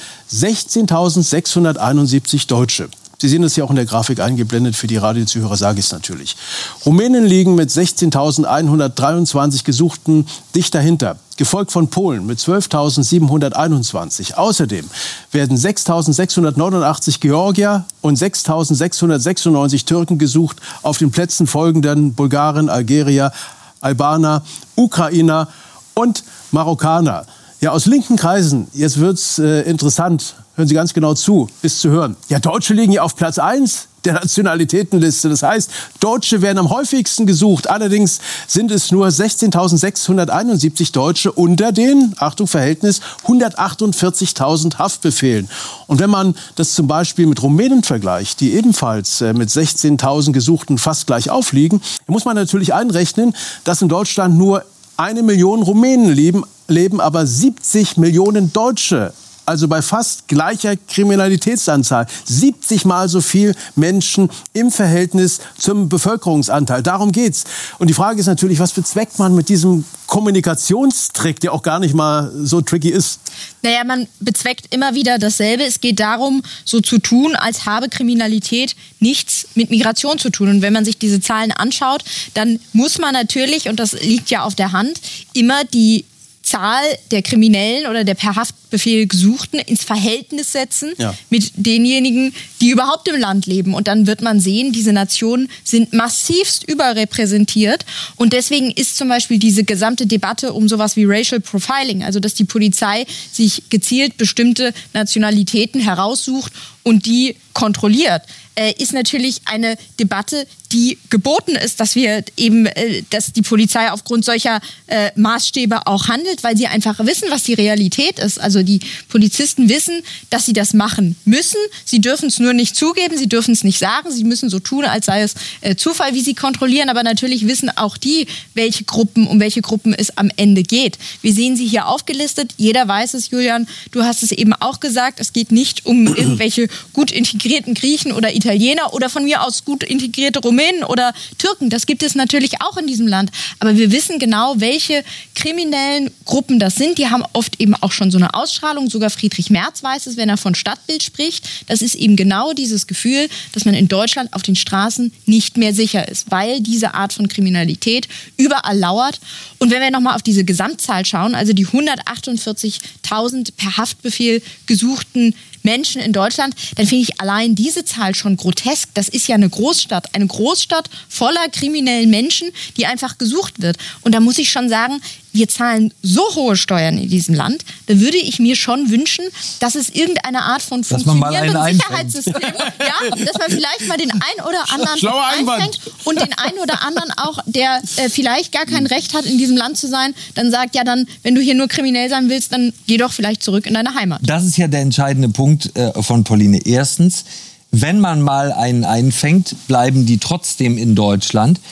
sechzehntausendsechshunderteinundsiebzig Deutsche. Sie sehen das hier auch in der Grafik eingeblendet. Für die Radiozuhörer sage ich es natürlich. Rumänen liegen mit sechzehntausendeinhundertdreiundzwanzig Gesuchten dicht dahinter, gefolgt von Polen mit zwölftausendsiebenhunderteinundzwanzig. Außerdem werden sechstausendsechshundertneunundachtzig Georgier und sechstausendsechshundertsechsundneunzig Türken gesucht. Auf den Plätzen folgenden Bulgaren, Algerier, Albaner, Ukrainer und Marokkaner. Ja, aus linken Kreisen, jetzt wird's äh, interessant, hören Sie ganz genau zu, ist zu hören. Ja, Deutsche liegen ja auf Platz eins der Nationalitätenliste. Das heißt, Deutsche werden am häufigsten gesucht. Allerdings sind es nur sechzehntausendsechshunderteinundsiebzig Deutsche unter den, Achtung, Verhältnis, hundertachtundvierzigtausend Haftbefehlen. Und wenn man das zum Beispiel mit Rumänen vergleicht, die ebenfalls äh, mit sechzehntausend Gesuchten fast gleich aufliegen, dann muss man natürlich einrechnen, dass in Deutschland nur eine Million Rumänen leben, leben aber siebzig Millionen Deutsche. Also bei fast gleicher Kriminalitätsanzahl. siebzig Mal so viel Menschen im Verhältnis zum Bevölkerungsanteil. Darum geht's. Und die Frage ist natürlich, was bezweckt man mit diesem Kommunikationstrick, der auch gar nicht mal so tricky ist? Naja, man bezweckt immer wieder dasselbe. Es geht darum, so zu tun, als habe Kriminalität nichts mit Migration zu tun. Und wenn man sich diese Zahlen anschaut, dann muss man natürlich, und das liegt ja auf der Hand, immer die Zahl der Kriminellen oder der per Haftbefehl Gesuchten ins Verhältnis setzen ja. mit denjenigen, die überhaupt im Land leben. Und dann wird man sehen, diese Nationen sind massivst überrepräsentiert. Und deswegen ist zum Beispiel diese gesamte Debatte um sowas wie Racial Profiling, also dass die Polizei sich gezielt bestimmte Nationalitäten heraussucht und die kontrolliert, äh, ist natürlich eine Debatte, die geboten ist, dass wir eben, äh, dass die Polizei aufgrund solcher äh, Maßstäbe auch handelt, weil sie einfach wissen, was die Realität ist. Also die Polizisten wissen, dass sie das machen müssen. Sie dürfen es nur nicht zugeben, sie dürfen es nicht sagen, sie müssen so tun, als sei es äh, Zufall, wie sie kontrollieren. Aber natürlich wissen auch die, welche Gruppen, um welche Gruppen es am Ende geht. Wir sehen sie hier aufgelistet. Jeder weiß es, Julian. Du hast es eben auch gesagt. Es geht nicht um irgendwelche gut integrierten Griechen oder Italiener oder von mir aus gut integrierte Rumänen oder Türken. Das gibt es natürlich auch in diesem Land. Aber wir wissen genau, welche kriminellen Gruppen das sind. Die haben oft eben auch schon so eine Ausstrahlung. Sogar Friedrich Merz weiß es, wenn er von Stadtbild spricht. Das ist eben genau dieses Gefühl, dass man in Deutschland auf den Straßen nicht mehr sicher ist, weil diese Art von Kriminalität überall lauert. Und wenn wir nochmal auf diese Gesamtzahl schauen, also die hundertachtundvierzigtausend per Haftbefehl gesuchten Menschen in Deutschland, dann finde ich allein diese Zahl schon grotesk. Das ist ja eine Großstadt, eine Großstadt voller kriminellen Menschen, die einfach gesucht wird. Und da muss ich schon sagen, wir zahlen so hohe Steuern in diesem Land, da würde ich mir schon wünschen, dass es irgendeine Art von funktionierendem Sicherheitssystem, ja, dass man vielleicht mal den einen oder anderen einfängt und den einen oder anderen auch, der äh, vielleicht gar kein Recht hat, in diesem Land zu sein, dann sagt, ja dann, wenn du hier nur kriminell sein willst, dann geh doch vielleicht zurück in deine Heimat. Das ist ja der entscheidende Punkt äh, von Pauline. Erstens, wenn man mal einen einfängt, bleiben die trotzdem in Deutschland.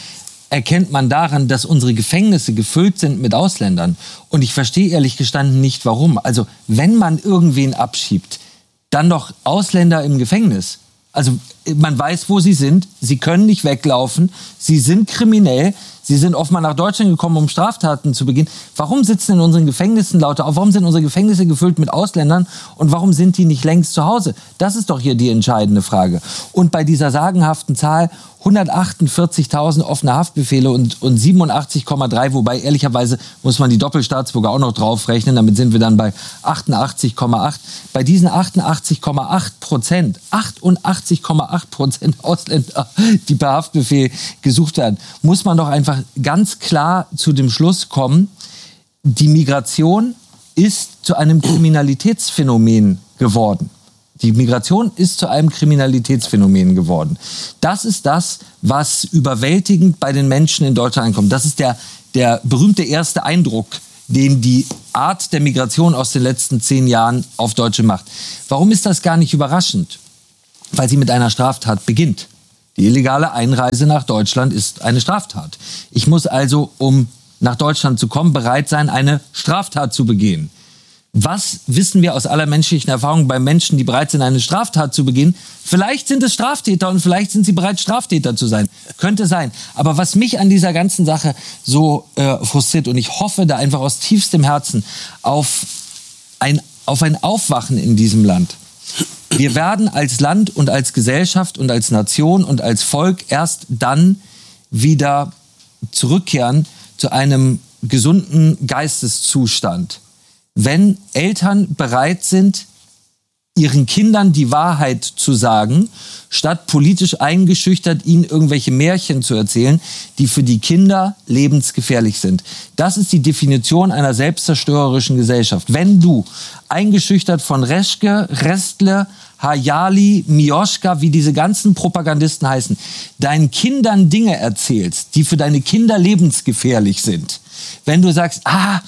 erkennt man daran, dass unsere Gefängnisse gefüllt sind mit Ausländern. Und ich verstehe ehrlich gestanden nicht, warum. Also wenn man irgendwen abschiebt, dann doch Ausländer im Gefängnis. Also man weiß, wo sie sind, sie können nicht weglaufen, sie sind kriminell, sie sind offenbar nach Deutschland gekommen, um Straftaten zu begehen. Warum sitzen in unseren Gefängnissen Leute auf? Warum sind unsere Gefängnisse gefüllt mit Ausländern und warum sind die nicht längst zu Hause? Das ist doch hier die entscheidende Frage. Und bei dieser sagenhaften Zahl hundertachtundvierzigtausend offene Haftbefehle und, und siebenundachtzig Komma drei, wobei ehrlicherweise muss man die Doppelstaatsbürger auch noch draufrechnen, damit sind wir dann bei achtundachtzig Komma acht. Bei diesen achtundachtzig Komma acht Prozent, achtundachtzig Komma acht Prozent Ausländer, die per Haftbefehl gesucht werden, muss man doch einfach ganz klar zu dem Schluss kommen, die Migration ist zu einem Kriminalitätsphänomen geworden. Die Migration ist zu einem Kriminalitätsphänomen geworden. Das ist das, was überwältigend bei den Menschen in Deutschland ankommt. Das ist der, der berühmte erste Eindruck, den die Art der Migration aus den letzten zehn Jahren auf Deutsche macht. Warum ist das gar nicht überraschend? Weil sie mit einer Straftat beginnt. Die illegale Einreise nach Deutschland ist eine Straftat. Ich muss also, um nach Deutschland zu kommen, bereit sein, eine Straftat zu begehen. Was wissen wir aus aller menschlichen Erfahrung bei Menschen, die bereit sind, eine Straftat zu begehen? Vielleicht sind es Straftäter und vielleicht sind sie bereit, Straftäter zu sein. Könnte sein. Aber was mich an dieser ganzen Sache so äh, frustriert, und ich hoffe da einfach aus tiefstem Herzen auf ein, auf ein Aufwachen in diesem Land. Wir werden als Land und als Gesellschaft und als Nation und als Volk erst dann wieder zurückkehren zu einem gesunden Geisteszustand, wenn Eltern bereit sind, ihren Kindern die Wahrheit zu sagen, statt politisch eingeschüchtert ihnen irgendwelche Märchen zu erzählen, die für die Kinder lebensgefährlich sind. Das ist die Definition einer selbstzerstörerischen Gesellschaft. Wenn du eingeschüchtert von Reschke, Restle, Hayali, Mioschka, wie diese ganzen Propagandisten heißen, deinen Kindern Dinge erzählst, die für deine Kinder lebensgefährlich sind. Wenn du sagst, ah,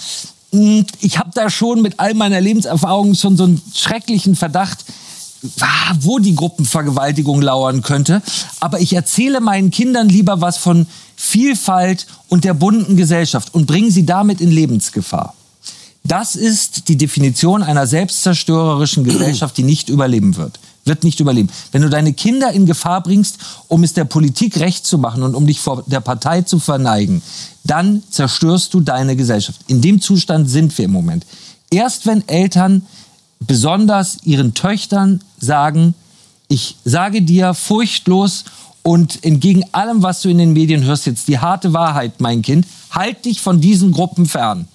ich habe da schon mit all meiner Lebenserfahrung schon so einen schrecklichen Verdacht, wo die Gruppenvergewaltigung lauern könnte. Aber ich erzähle meinen Kindern lieber was von Vielfalt und der bunten Gesellschaft und bringe sie damit in Lebensgefahr. Das ist die Definition einer selbstzerstörerischen Gesellschaft, die nicht überleben wird. Wird nicht überleben. Wenn du deine Kinder in Gefahr bringst, um es der Politik recht zu machen und um dich vor der Partei zu verneigen, dann zerstörst du deine Gesellschaft. In dem Zustand sind wir im Moment. Erst wenn Eltern besonders ihren Töchtern sagen, ich sage dir furchtlos und entgegen allem, was du in den Medien hörst, jetzt die harte Wahrheit, mein Kind, halt dich von diesen Gruppen fern.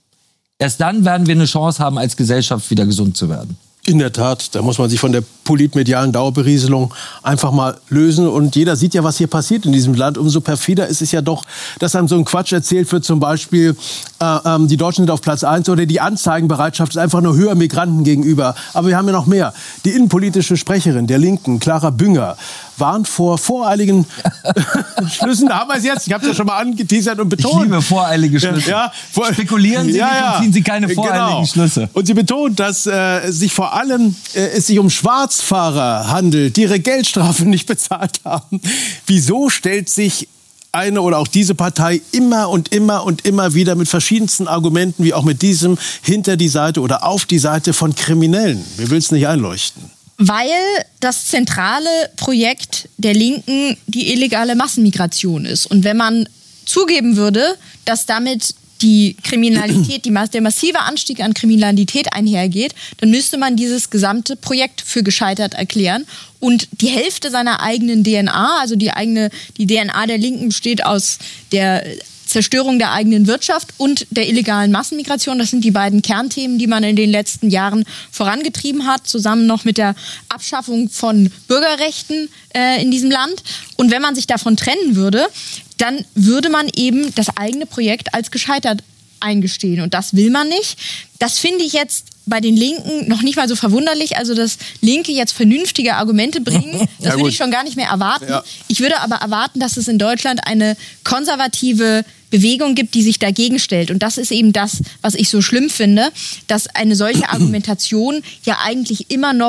Erst dann werden wir eine Chance haben, als Gesellschaft wieder gesund zu werden. In der Tat, da muss man sich von der politmedialen Dauerberieselung einfach mal lösen. Und jeder sieht ja, was hier passiert in diesem Land. Umso perfider ist es ja doch, dass einem so ein Quatsch erzählt wird. Zum Beispiel, äh, ähm, die Deutschen sind auf Platz eins oder die Anzeigenbereitschaft ist einfach nur höher Migranten gegenüber. Aber wir haben ja noch mehr. Die innenpolitische Sprecherin der Linken, Clara Bünger, warnt vor voreiligen Schlüssen. Da haben wir es jetzt. Ich habe es ja schon mal angeteasert und betont. Ich liebe voreilige Schlüsse. Ja, vor Spekulieren Sie ja, nicht ja. und ziehen Sie keine voreiligen genau. Schlüsse. Und sie betont, dass äh, sich vor allem äh, es sich um Schwarzfahrer handelt, die ihre Geldstrafe nicht bezahlt haben. Wieso stellt sich eine oder auch diese Partei immer und immer und immer wieder mit verschiedensten Argumenten, wie auch mit diesem, hinter die Seite oder auf die Seite von Kriminellen? Wir will es nicht einleuchten. Weil das zentrale Projekt der Linken die illegale Massenmigration ist. Und wenn man zugeben würde, dass damit die Kriminalität, die, der massive Anstieg an Kriminalität einhergeht, dann müsste man dieses gesamte Projekt für gescheitert erklären. Und die Hälfte seiner eigenen D N A, also die eigene, die D N A der Linken besteht aus der Zerstörung der eigenen Wirtschaft und der illegalen Massenmigration. Das sind die beiden Kernthemen, die man in den letzten Jahren vorangetrieben hat, zusammen noch mit der Abschaffung von Bürgerrechten äh, in diesem Land. Und wenn man sich davon trennen würde, dann würde man eben das eigene Projekt als gescheitert eingestehen. Und das will man nicht. Das finde ich jetzt bei den Linken noch nicht mal so verwunderlich. Also, dass Linke jetzt vernünftige Argumente bringen, das ja, würde ich schon gar nicht mehr erwarten. Ja. Ich würde aber erwarten, dass es in Deutschland eine konservative Bewegung gibt, die sich dagegen stellt. Und das ist eben das, was ich so schlimm finde, dass eine solche Argumentation ja eigentlich immer noch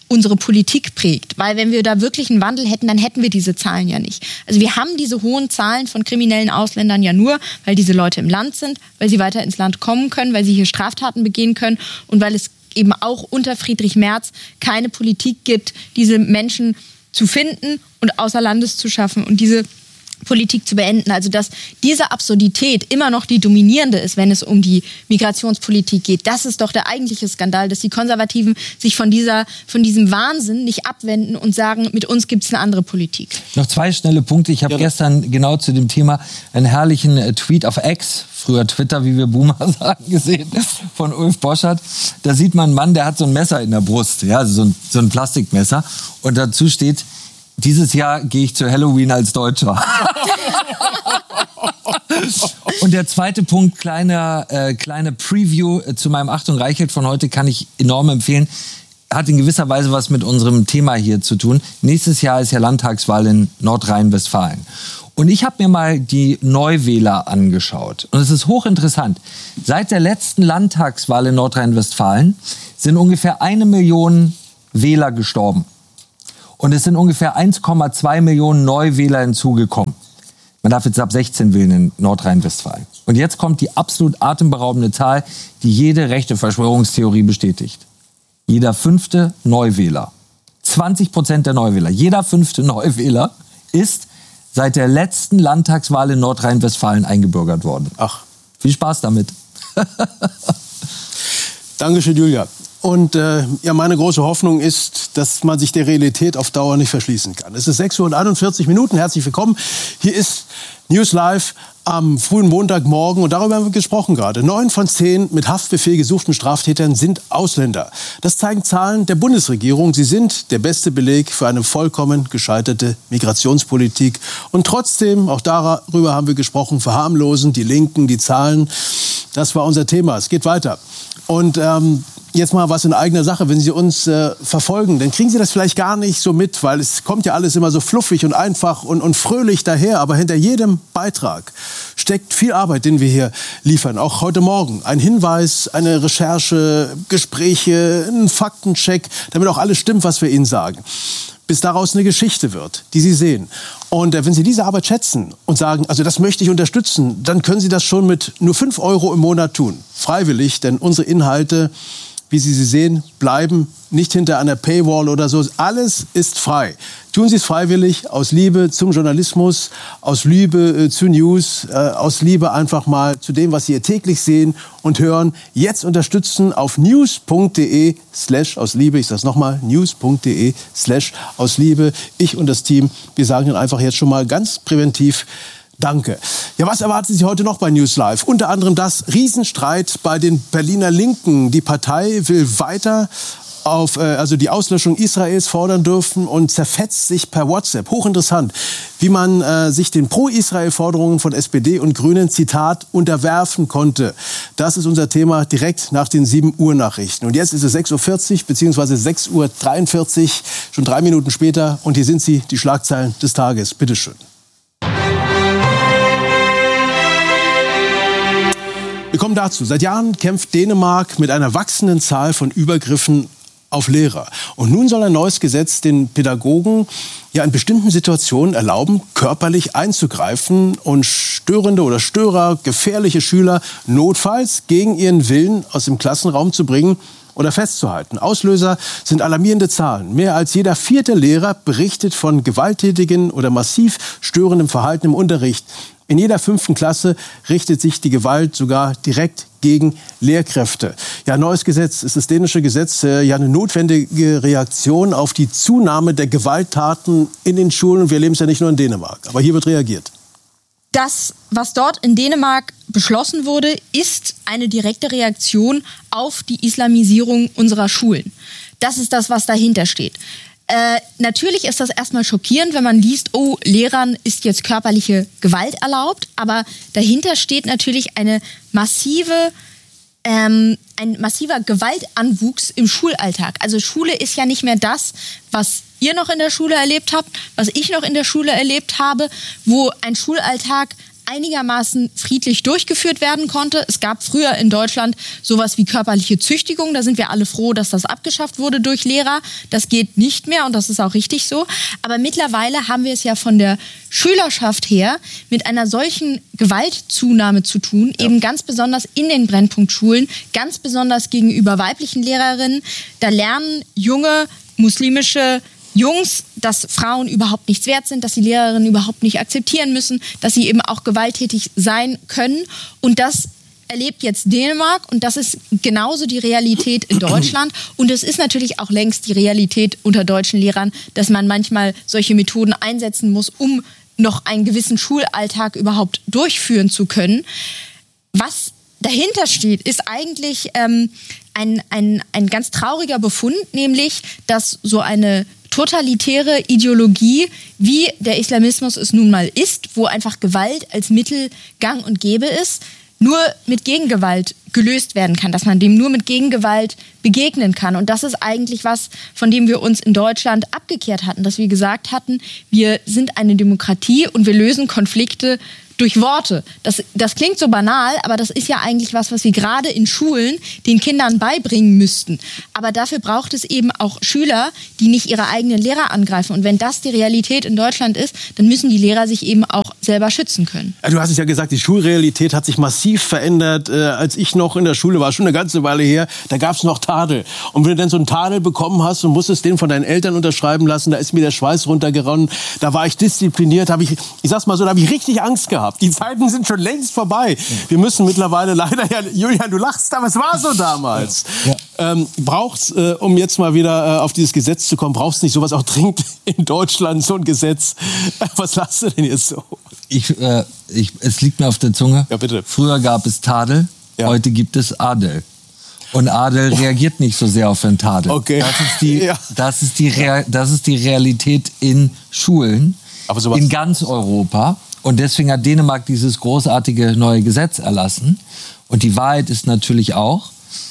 unsere Politik prägt. Weil wenn wir da wirklich einen Wandel hätten, dann hätten wir diese Zahlen ja nicht. Also wir haben diese hohen Zahlen von kriminellen Ausländern ja nur, weil diese Leute im Land sind, weil sie weiter ins Land kommen können, weil sie hier Straftaten begehen können und weil es eben auch unter Friedrich Merz keine Politik gibt, diese Menschen zu finden und außer Landes zu schaffen und diese Politik zu beenden. Also dass diese Absurdität immer noch die dominierende ist, wenn es um die Migrationspolitik geht. Das ist doch der eigentliche Skandal, dass die Konservativen sich von, dieser, von diesem Wahnsinn nicht abwenden und sagen, mit uns gibt es eine andere Politik. Noch zwei schnelle Punkte. Ich habe ja. gestern genau zu dem Thema einen herrlichen äh, Tweet auf X, früher Twitter, wie wir Boomer sagen, gesehen, von Ulf Boschert. Da sieht man einen Mann, der hat so ein Messer in der Brust, ja, also so ein, so ein Plastikmesser. Und dazu steht: Dieses Jahr gehe ich zu Halloween als Deutscher. Und der zweite Punkt, kleine, äh, kleine Preview zu meinem Achtung Reichelt von heute, kann ich enorm empfehlen. Hat in gewisser Weise was mit unserem Thema hier zu tun. Nächstes Jahr ist ja Landtagswahl in Nordrhein-Westfalen. Und ich habe mir mal die Neuwähler angeschaut. Und es ist hochinteressant. Seit der letzten Landtagswahl in Nordrhein-Westfalen sind ungefähr eine Million Wähler gestorben. Und es sind ungefähr eins Komma zwei Millionen Neuwähler hinzugekommen. Man darf jetzt ab sechzehn wählen in Nordrhein-Westfalen. Und jetzt kommt die absolut atemberaubende Zahl, die jede rechte Verschwörungstheorie bestätigt. Jeder fünfte Neuwähler, zwanzig Prozent der Neuwähler, jeder fünfte Neuwähler ist seit der letzten Landtagswahl in Nordrhein-Westfalen eingebürgert worden. Ach. Viel Spaß damit. Dankeschön, Julia. Und äh, ja, meine große Hoffnung ist, dass man sich der Realität auf Dauer nicht verschließen kann. Es ist sechs Uhr und einundvierzig Minuten. Herzlich willkommen. Hier ist News Live am frühen Montagmorgen. Und darüber haben wir gesprochen gerade. Neun von zehn mit Haftbefehl gesuchten Straftätern sind Ausländer. Das zeigen Zahlen der Bundesregierung. Sie sind der beste Beleg für eine vollkommen gescheiterte Migrationspolitik. Und trotzdem, auch darüber haben wir gesprochen, verharmlosen die Linken die Zahlen. Das war unser Thema. Es geht weiter. Und ähm, jetzt mal was in eigener Sache. Wenn Sie uns äh, verfolgen, dann kriegen Sie das vielleicht gar nicht so mit, weil es kommt ja alles immer so fluffig und einfach und, und fröhlich daher. Aber hinter jedem Beitrag steckt viel Arbeit, den wir hier liefern. Auch heute Morgen ein Hinweis, eine Recherche, Gespräche, ein Faktencheck, damit auch alles stimmt, was wir Ihnen sagen. Bis daraus eine Geschichte wird, die Sie sehen. Und äh, wenn Sie diese Arbeit schätzen und sagen, also das möchte ich unterstützen, dann können Sie das schon mit nur fünf Euro im Monat tun. Freiwillig, denn unsere Inhalte, wie Sie sie sehen, bleiben nicht hinter einer Paywall oder so. Alles ist frei. Tun Sie es freiwillig, aus Liebe zum Journalismus, aus Liebe äh, zu News, äh, aus Liebe einfach mal zu dem, was Sie hier täglich sehen und hören. Jetzt unterstützen auf news.de slash aus Liebe. Ich sage es nochmal, news.de slash aus Liebe. Ich und das Team, wir sagen Ihnen einfach jetzt schon mal ganz präventiv Danke. Ja, was erwarten Sie heute noch bei News Live? Unter anderem das Riesenstreit bei den Berliner Linken. Die Partei will weiter auf, äh, also die Auslöschung Israels fordern dürfen und zerfetzt sich per WhatsApp. Hochinteressant, wie man äh, sich den Pro-Israel-Forderungen von S P D und Grünen, Zitat, unterwerfen konnte. Das ist unser Thema direkt nach den sieben Uhr Nachrichten. Und jetzt ist es sechs Uhr vierzig bzw. sechs Uhr dreiundvierzig, schon drei Minuten später. Und hier sind sie, die Schlagzeilen des Tages. Bitte schön. Wir kommen dazu. Seit Jahren kämpft Dänemark mit einer wachsenden Zahl von Übergriffen auf Lehrer. Und nun soll ein neues Gesetz den Pädagogen ja in bestimmten Situationen erlauben, körperlich einzugreifen und störende oder Störer, gefährliche Schüler notfalls gegen ihren Willen aus dem Klassenraum zu bringen oder festzuhalten. Auslöser sind alarmierende Zahlen. Mehr als jeder vierte Lehrer berichtet von gewalttätigen oder massiv störendem Verhalten im Unterricht. In jeder fünften Klasse richtet sich die Gewalt sogar direkt gegen Lehrkräfte. Ja, neues Gesetz ist das dänische Gesetz, äh, ja eine notwendige Reaktion auf die Zunahme der Gewalttaten in den Schulen. Wir erleben es ja nicht nur in Dänemark, aber hier wird reagiert. Das, was dort in Dänemark beschlossen wurde, ist eine direkte Reaktion auf die Islamisierung unserer Schulen. Das ist das, was dahinter steht. Äh, natürlich ist das erstmal schockierend, wenn man liest, oh, Lehrern ist jetzt körperliche Gewalt erlaubt, aber dahinter steht natürlich eine massive, ähm, ein massiver Gewaltanwuchs im Schulalltag. Also Schule ist ja nicht mehr das, was ihr noch in der Schule erlebt habt, was ich noch in der Schule erlebt habe, wo ein Schulalltag einigermaßen friedlich durchgeführt werden konnte. Es gab früher in Deutschland sowas wie körperliche Züchtigung. Da sind wir alle froh, dass das abgeschafft wurde durch Lehrer. Das geht nicht mehr und das ist auch richtig so. Aber mittlerweile haben wir es ja von der Schülerschaft her mit einer solchen Gewaltzunahme zu tun, ja. eben ganz besonders in den Brennpunktschulen, ganz besonders gegenüber weiblichen Lehrerinnen. Da lernen junge muslimische Jungs, dass Frauen überhaupt nichts wert sind, dass die Lehrerinnen überhaupt nicht akzeptieren müssen, dass sie eben auch gewalttätig sein können. Und das erlebt jetzt Dänemark und das ist genauso die Realität in Deutschland. Und es ist natürlich auch längst die Realität unter deutschen Lehrern, dass man manchmal solche Methoden einsetzen muss, um noch einen gewissen Schulalltag überhaupt durchführen zu können. Was dahinter steht, ist eigentlich ähm, ein, ein, ein ganz trauriger Befund, nämlich, dass so eine totalitäre Ideologie, wie der Islamismus es nun mal ist, wo einfach Gewalt als Mittel gang und gäbe ist, nur mit Gegengewalt gelöst werden kann, dass man dem nur mit Gegengewalt begegnen kann. Und das ist eigentlich was, von dem wir uns in Deutschland abgekehrt hatten, dass wir gesagt hatten, wir sind eine Demokratie und wir lösen Konflikte durch Worte. Das, das klingt so banal, aber das ist ja eigentlich was, was wir gerade in Schulen den Kindern beibringen müssten. Aber dafür braucht es eben auch Schüler, die nicht ihre eigenen Lehrer angreifen. Und wenn das die Realität in Deutschland ist, dann müssen die Lehrer sich eben auch selber schützen können. Ja, du hast es ja gesagt, die Schulrealität hat sich massiv verändert. Äh, als ich noch in der Schule war, schon eine ganze Weile her, da gab es noch Tadel. Und wenn du dann so einen Tadel bekommen hast und musstest den von deinen Eltern unterschreiben lassen, da ist mir der Schweiß runtergeronnen. Da war ich diszipliniert, habe ich, ich sag's mal so, da habe ich richtig Angst gehabt. Die Zeiten sind schon längst vorbei. Wir müssen mittlerweile leider, ja, Julian, du lachst, aber es war so damals. Ja. Ähm, braucht's, äh, um jetzt mal wieder äh, auf dieses Gesetz zu kommen, brauchst du nicht sowas auch dringend in Deutschland, so ein Gesetz? Was lachst du denn jetzt so? Ich, äh, ich, es liegt mir auf der Zunge. Ja, bitte. Früher gab es Tadel, ja. Heute gibt es Adel. Und Adel oh. reagiert nicht so sehr auf den Tadel. Okay. Das ist die, ja. das ist die, Real, das ist die Realität in Schulen, aber sowas in ganz Europa. Und deswegen hat Dänemark dieses großartige neue Gesetz erlassen. Und die Wahrheit ist natürlich auch,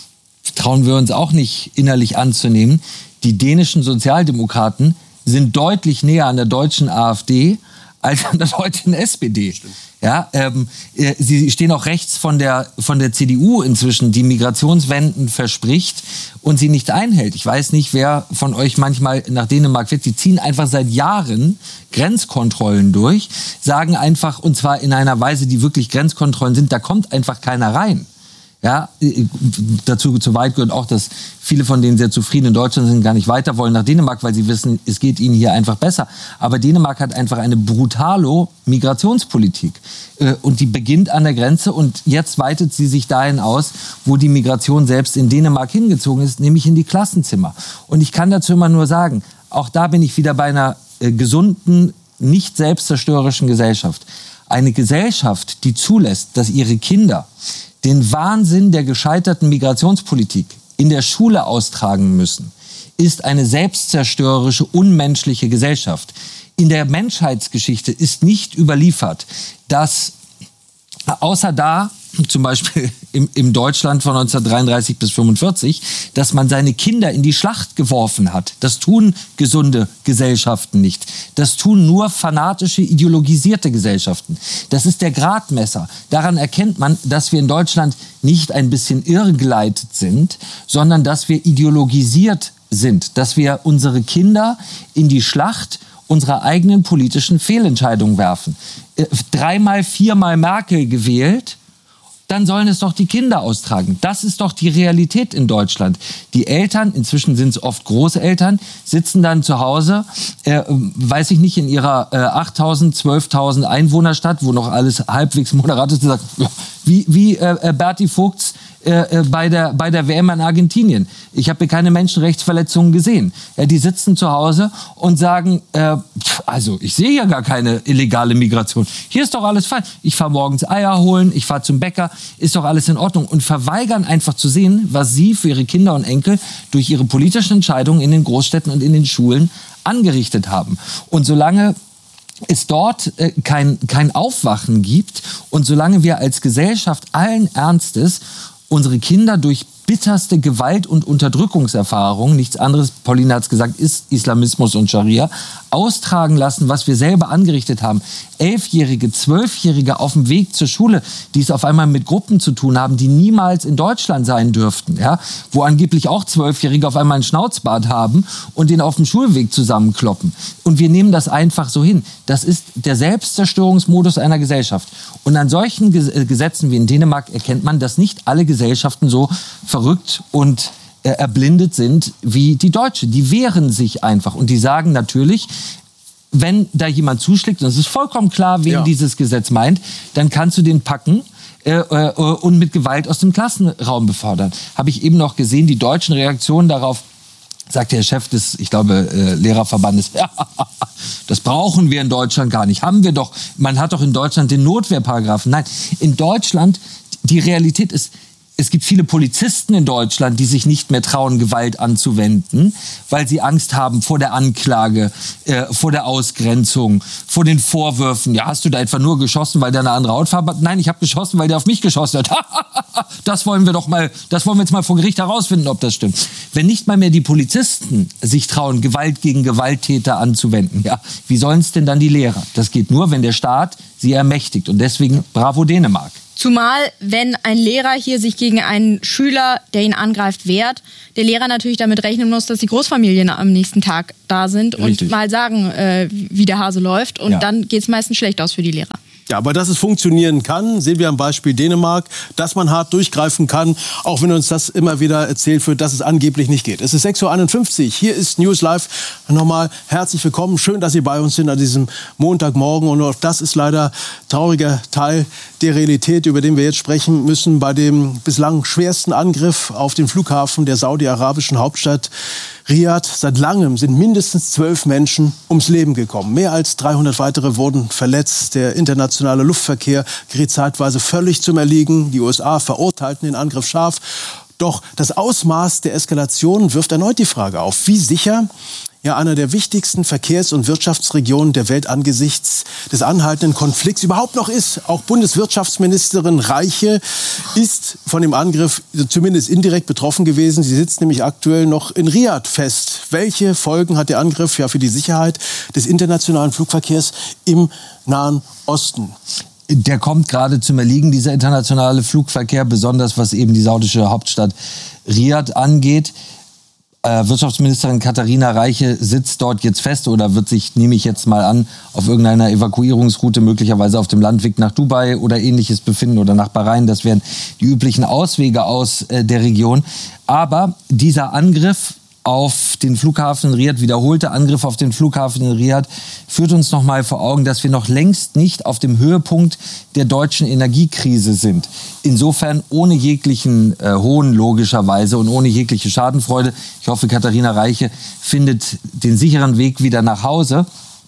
trauen wir uns auch nicht innerlich anzunehmen, die dänischen Sozialdemokraten sind deutlich näher an der deutschen AfD als an der deutschen S P D. Ja, ähm, äh, sie stehen auch rechts von der, von der C D U inzwischen, die Migrationswenden verspricht und sie nicht einhält. Ich weiß nicht, wer von euch manchmal nach Dänemark fährt. Die ziehen einfach seit Jahren Grenzkontrollen durch, sagen einfach, und zwar in einer Weise, die wirklich Grenzkontrollen sind, da kommt einfach keiner rein. Ja, dazu zu weit gehört auch, dass viele von denen sehr zufrieden in Deutschland sind, gar nicht weiter wollen nach Dänemark, weil sie wissen, es geht ihnen hier einfach besser. Aber Dänemark hat einfach eine brutale Migrationspolitik. Und die beginnt an der Grenze und jetzt weitet sie sich dahin aus, wo die Migration selbst in Dänemark hingezogen ist, nämlich in die Klassenzimmer. Und ich kann dazu immer nur sagen, auch da bin ich wieder bei einer gesunden, nicht selbstzerstörerischen Gesellschaft. Eine Gesellschaft, die zulässt, dass ihre Kinder den Wahnsinn der gescheiterten Migrationspolitik in der Schule austragen müssen, ist eine selbstzerstörerische, unmenschliche Gesellschaft. In der Menschheitsgeschichte ist nicht überliefert, dass außer da, zum Beispiel im, im Deutschland von neunzehnhundertdreiunddreißig bis fünfundvierzig, dass man seine Kinder in die Schlacht geworfen hat. Das tun gesunde Gesellschaften nicht. Das tun nur fanatische, ideologisierte Gesellschaften. Das ist der Gradmesser. Daran erkennt man, dass wir in Deutschland nicht ein bisschen irrgeleitet sind, sondern dass wir ideologisiert sind. Dass wir unsere Kinder in die Schlacht unserer eigenen politischen Fehlentscheidungen werfen. Dreimal, viermal Merkel gewählt, dann sollen es doch die Kinder austragen. Das ist doch die Realität in Deutschland. Die Eltern, inzwischen sind es oft Großeltern, sitzen dann zu Hause, äh, weiß ich nicht, in ihrer äh, achttausend, zwölftausend Einwohnerstadt, wo noch alles halbwegs moderat ist, sagt, ja, wie, wie äh, Berti Vogts äh, bei der, bei der W M in Argentinien. Ich habe hier keine Menschenrechtsverletzungen gesehen. Ja, die sitzen zu Hause und sagen, äh, also ich sehe ja gar keine illegale Migration. Hier ist doch alles fein. Ich fahre morgens Eier holen, ich fahre zum Bäcker, ist doch alles in Ordnung. Und verweigern einfach zu sehen, was sie für ihre Kinder und Enkel durch ihre politischen Entscheidungen in den Großstädten und in den Schulen angerichtet haben. Und solange es dort äh, kein, kein Aufwachen gibt und solange wir als Gesellschaft allen Ernstes unsere Kinder durch bitterste Gewalt- und Unterdrückungserfahrung, nichts anderes, Pauline hat es gesagt, ist Islamismus und Scharia, austragen lassen, was wir selber angerichtet haben. Elfjährige, Zwölfjährige auf dem Weg zur Schule, die es auf einmal mit Gruppen zu tun haben, die niemals in Deutschland sein dürften, ja? Wo angeblich auch Zwölfjährige auf einmal einen Schnauzbart haben und den auf dem Schulweg zusammenkloppen. Und wir nehmen das einfach so hin. Das ist der Selbstzerstörungsmodus einer Gesellschaft. Und an solchen Gesetzen wie in Dänemark erkennt man, dass nicht alle Gesellschaften so verrückt und äh, erblindet sind wie die Deutsche. Die wehren sich einfach und die sagen natürlich, wenn da jemand zuschlägt, und es ist vollkommen klar, wen ja. dieses Gesetz meint, dann kannst du den packen äh, äh, und mit Gewalt aus dem Klassenraum befördern. Habe ich eben noch gesehen, die deutschen Reaktionen darauf, sagt der Chef des, ich glaube, äh, Lehrerverbandes, ja, das brauchen wir in Deutschland gar nicht. Haben wir doch, man hat doch in Deutschland den Notwehrparagraphen. Nein, in Deutschland, die Realität ist, es gibt viele Polizisten in Deutschland, die sich nicht mehr trauen, Gewalt anzuwenden, weil sie Angst haben vor der Anklage, äh, vor der Ausgrenzung, vor den Vorwürfen. Ja, hast du da etwa nur geschossen, weil der eine andere Hautfarbe hat? Nein, ich habe geschossen, weil der auf mich geschossen hat. Das wollen wir doch mal, das wollen wir jetzt mal vor Gericht herausfinden, ob das stimmt. Wenn nicht mal mehr die Polizisten sich trauen, Gewalt gegen Gewalttäter anzuwenden, ja, wie sollen es denn dann die Lehrer? Das geht nur, wenn der Staat sie ermächtigt. Und deswegen bravo Dänemark. Zumal, wenn ein Lehrer hier sich gegen einen Schüler, der ihn angreift, wehrt, der Lehrer natürlich damit rechnen muss, dass die Großfamilien am nächsten Tag da sind und Richtig. mal sagen, äh, wie der Hase läuft. Und ja. dann geht es meistens schlecht aus für die Lehrer. Ja, aber dass es funktionieren kann, sehen wir am Beispiel Dänemark, dass man hart durchgreifen kann, auch wenn uns das immer wieder erzählt wird, dass es angeblich nicht geht. Es ist sechs Uhr einundfünfzig, hier ist News Live. Nochmal herzlich willkommen, schön, dass Sie bei uns sind an diesem Montagmorgen. Und auch das ist leider trauriger Teil der Realität, über den wir jetzt sprechen müssen, bei dem bislang schwersten Angriff auf den Flughafen der saudi-arabischen Hauptstadt Riyadh. Seit langem sind mindestens zwölf Menschen ums Leben gekommen. Mehr als dreihundert weitere wurden verletzt. Der internationale Luftverkehr geriet zeitweise völlig zum Erliegen. Die U S A verurteilten den Angriff scharf. Doch das Ausmaß der Eskalation wirft erneut die Frage auf, wie sicher ja einer der wichtigsten Verkehrs- und Wirtschaftsregionen der Welt angesichts des anhaltenden Konflikts überhaupt noch ist. Auch Bundeswirtschaftsministerin Reiche ist von dem Angriff zumindest indirekt betroffen gewesen. Sie sitzt nämlich aktuell noch in Riyadh fest. Welche Folgen hat der Angriff ja für die Sicherheit des internationalen Flugverkehrs im Nahen Osten? Der kommt gerade zum Erliegen, dieser internationale Flugverkehr, besonders was eben die saudische Hauptstadt Riyadh angeht. Äh, Wirtschaftsministerin Katharina Reiche sitzt dort jetzt fest oder wird sich, nehme ich jetzt mal an, auf irgendeiner Evakuierungsroute möglicherweise auf dem Landweg nach Dubai oder Ähnliches befinden oder nach Bahrain. Das wären die üblichen Auswege aus äh, der Region. Aber dieser Angriff auf den Flughafen in Riyadh, wiederholte Angriff auf den Flughafen in Riyadh, führt uns noch mal vor Augen, dass wir noch längst nicht auf dem Höhepunkt der deutschen Energiekrise sind. Insofern ohne jeglichen äh, Hohn logischerweise und ohne jegliche Schadenfreude. Ich hoffe, Katharina Reiche findet den sicheren Weg wieder nach Hause.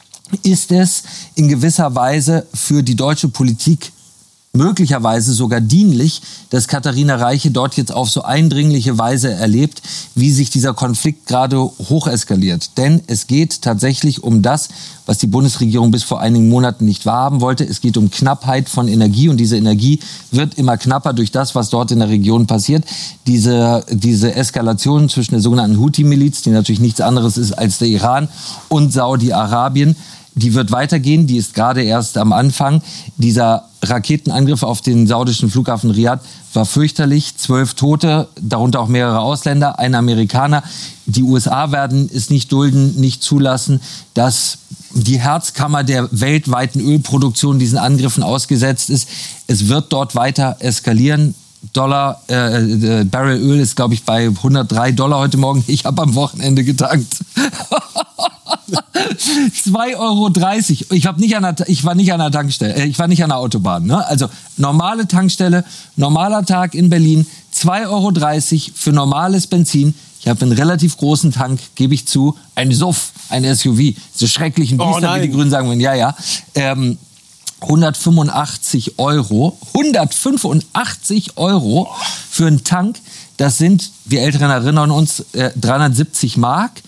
Ist es in gewisser Weise für die deutsche Politik möglicherweise sogar dienlich, dass Katharina Reiche dort jetzt auf so eindringliche Weise erlebt, wie sich dieser Konflikt gerade hocheskaliert. Denn es geht tatsächlich um das, was die Bundesregierung bis vor einigen Monaten nicht wahrhaben wollte. Es geht um Knappheit von Energie und diese Energie wird immer knapper durch das, was dort in der Region passiert. Diese, diese Eskalation zwischen der sogenannten Houthi-Miliz, die natürlich nichts anderes ist als der Iran, und Saudi-Arabien, die wird weitergehen, die ist gerade erst am Anfang. Dieser Raketenangriff auf den saudischen Flughafen Riyadh war fürchterlich. Zwölf Tote, darunter auch mehrere Ausländer, ein Amerikaner. Die U S A werden es nicht dulden, nicht zulassen, dass die Herzkammer der weltweiten Ölproduktion diesen Angriffen ausgesetzt ist. Es wird dort weiter eskalieren. Dollar, äh, Barrel Öl ist, glaube ich, bei hundertdrei Dollar heute Morgen. Ich habe am Wochenende getankt. zwei Euro dreißig. Ich, hab nicht an der, ich war nicht an der Tankstelle, ich war nicht an der Autobahn. Ne? Also normale Tankstelle, normaler Tag in Berlin, zwei Euro dreißig für normales Benzin. Ich habe einen relativ großen Tank, gebe ich zu, ein S U V, ein S U V. Diese schrecklichen Biester, oh wie die Grünen sagen würden. Ja, ja. Ähm, hundertfünfundachtzig Euro. hundertfünfundachtzig Euro für einen Tank. Das sind, wir Älteren erinnern uns, äh, dreihundertsiebzig Mark.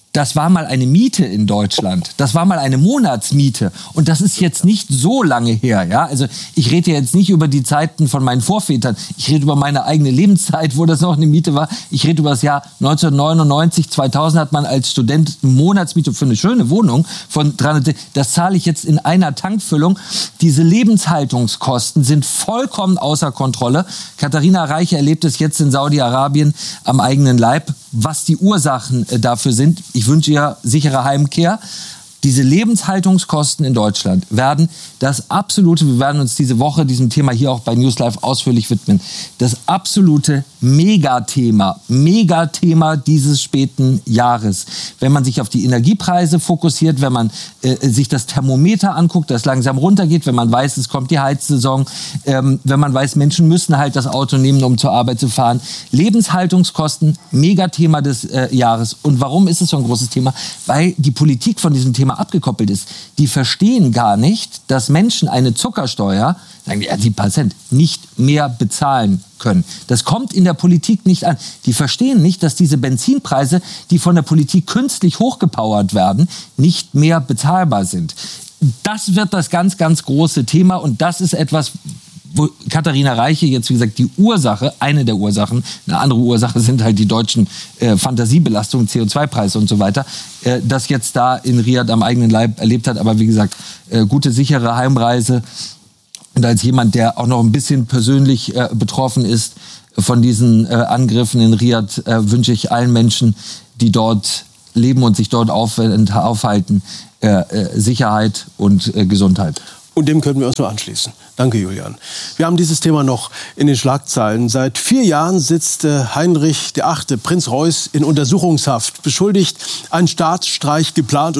das war mal eine Miete in Deutschland. Das war mal eine Monatsmiete. Und das ist jetzt nicht so lange her. Ja? Also ich rede jetzt nicht über die Zeiten von meinen Vorvätern. Ich rede über meine eigene Lebenszeit, wo das noch eine Miete war. Ich rede über das Jahr neunzehnhundertneunundneunzig, zweitausend hat man als Student eine Monatsmiete für eine schöne Wohnung von dreihundert. Das zahle ich jetzt in einer Tankfüllung. Diese Lebenshaltungskosten sind vollkommen außer Kontrolle. Katharina Reiche erlebt es jetzt in Saudi-Arabien am eigenen Leib, was die Ursachen dafür sind. Ich wünsche ihr sichere Heimkehr. Diese Lebenshaltungskosten in Deutschland werden das absolute, wir werden uns diese Woche diesem Thema hier auch bei News Live ausführlich widmen, das absolute Megathema, Megathema dieses späten Jahres. Wenn man sich auf die Energiepreise fokussiert, wenn man äh, sich das Thermometer anguckt, das langsam runtergeht, wenn man weiß, es kommt die Heizsaison, ähm, wenn man weiß, Menschen müssen halt das Auto nehmen, um zur Arbeit zu fahren. Lebenshaltungskosten, Megathema des äh, Jahres. Und warum ist es so ein großes Thema? Weil die Politik von diesem Thema abgekoppelt ist. Die verstehen gar nicht, dass Menschen eine Zuckersteuer, sagen die, ja, sieben Prozent, nicht mehr bezahlen können. Das kommt in der Politik nicht an. Die verstehen nicht, dass diese Benzinpreise, die von der Politik künstlich hochgepowert werden, nicht mehr bezahlbar sind. Das wird das ganz, ganz große Thema und das ist etwas, wo Katharina Reiche jetzt, wie gesagt, die Ursache, eine der Ursachen, eine andere Ursache sind halt die deutschen äh, Fantasiebelastungen, C O zwei Preise und so weiter, äh, das jetzt da in Riyadh am eigenen Leib erlebt hat. Aber wie gesagt, äh, gute, sichere Heimreise. Und als jemand, der auch noch ein bisschen persönlich äh, betroffen ist von diesen äh, Angriffen in Riyadh, äh, wünsche ich allen Menschen, die dort leben und sich dort auf, äh, aufhalten, äh, äh, Sicherheit und äh, Gesundheit. Und dem können wir uns nur anschließen. Danke, Julian. Wir haben dieses Thema noch in den Schlagzeilen. Seit vier Jahren sitzt Heinrich der Achte, Prinz Reuß, in Untersuchungshaft, beschuldigt, einen Staatsstreich geplant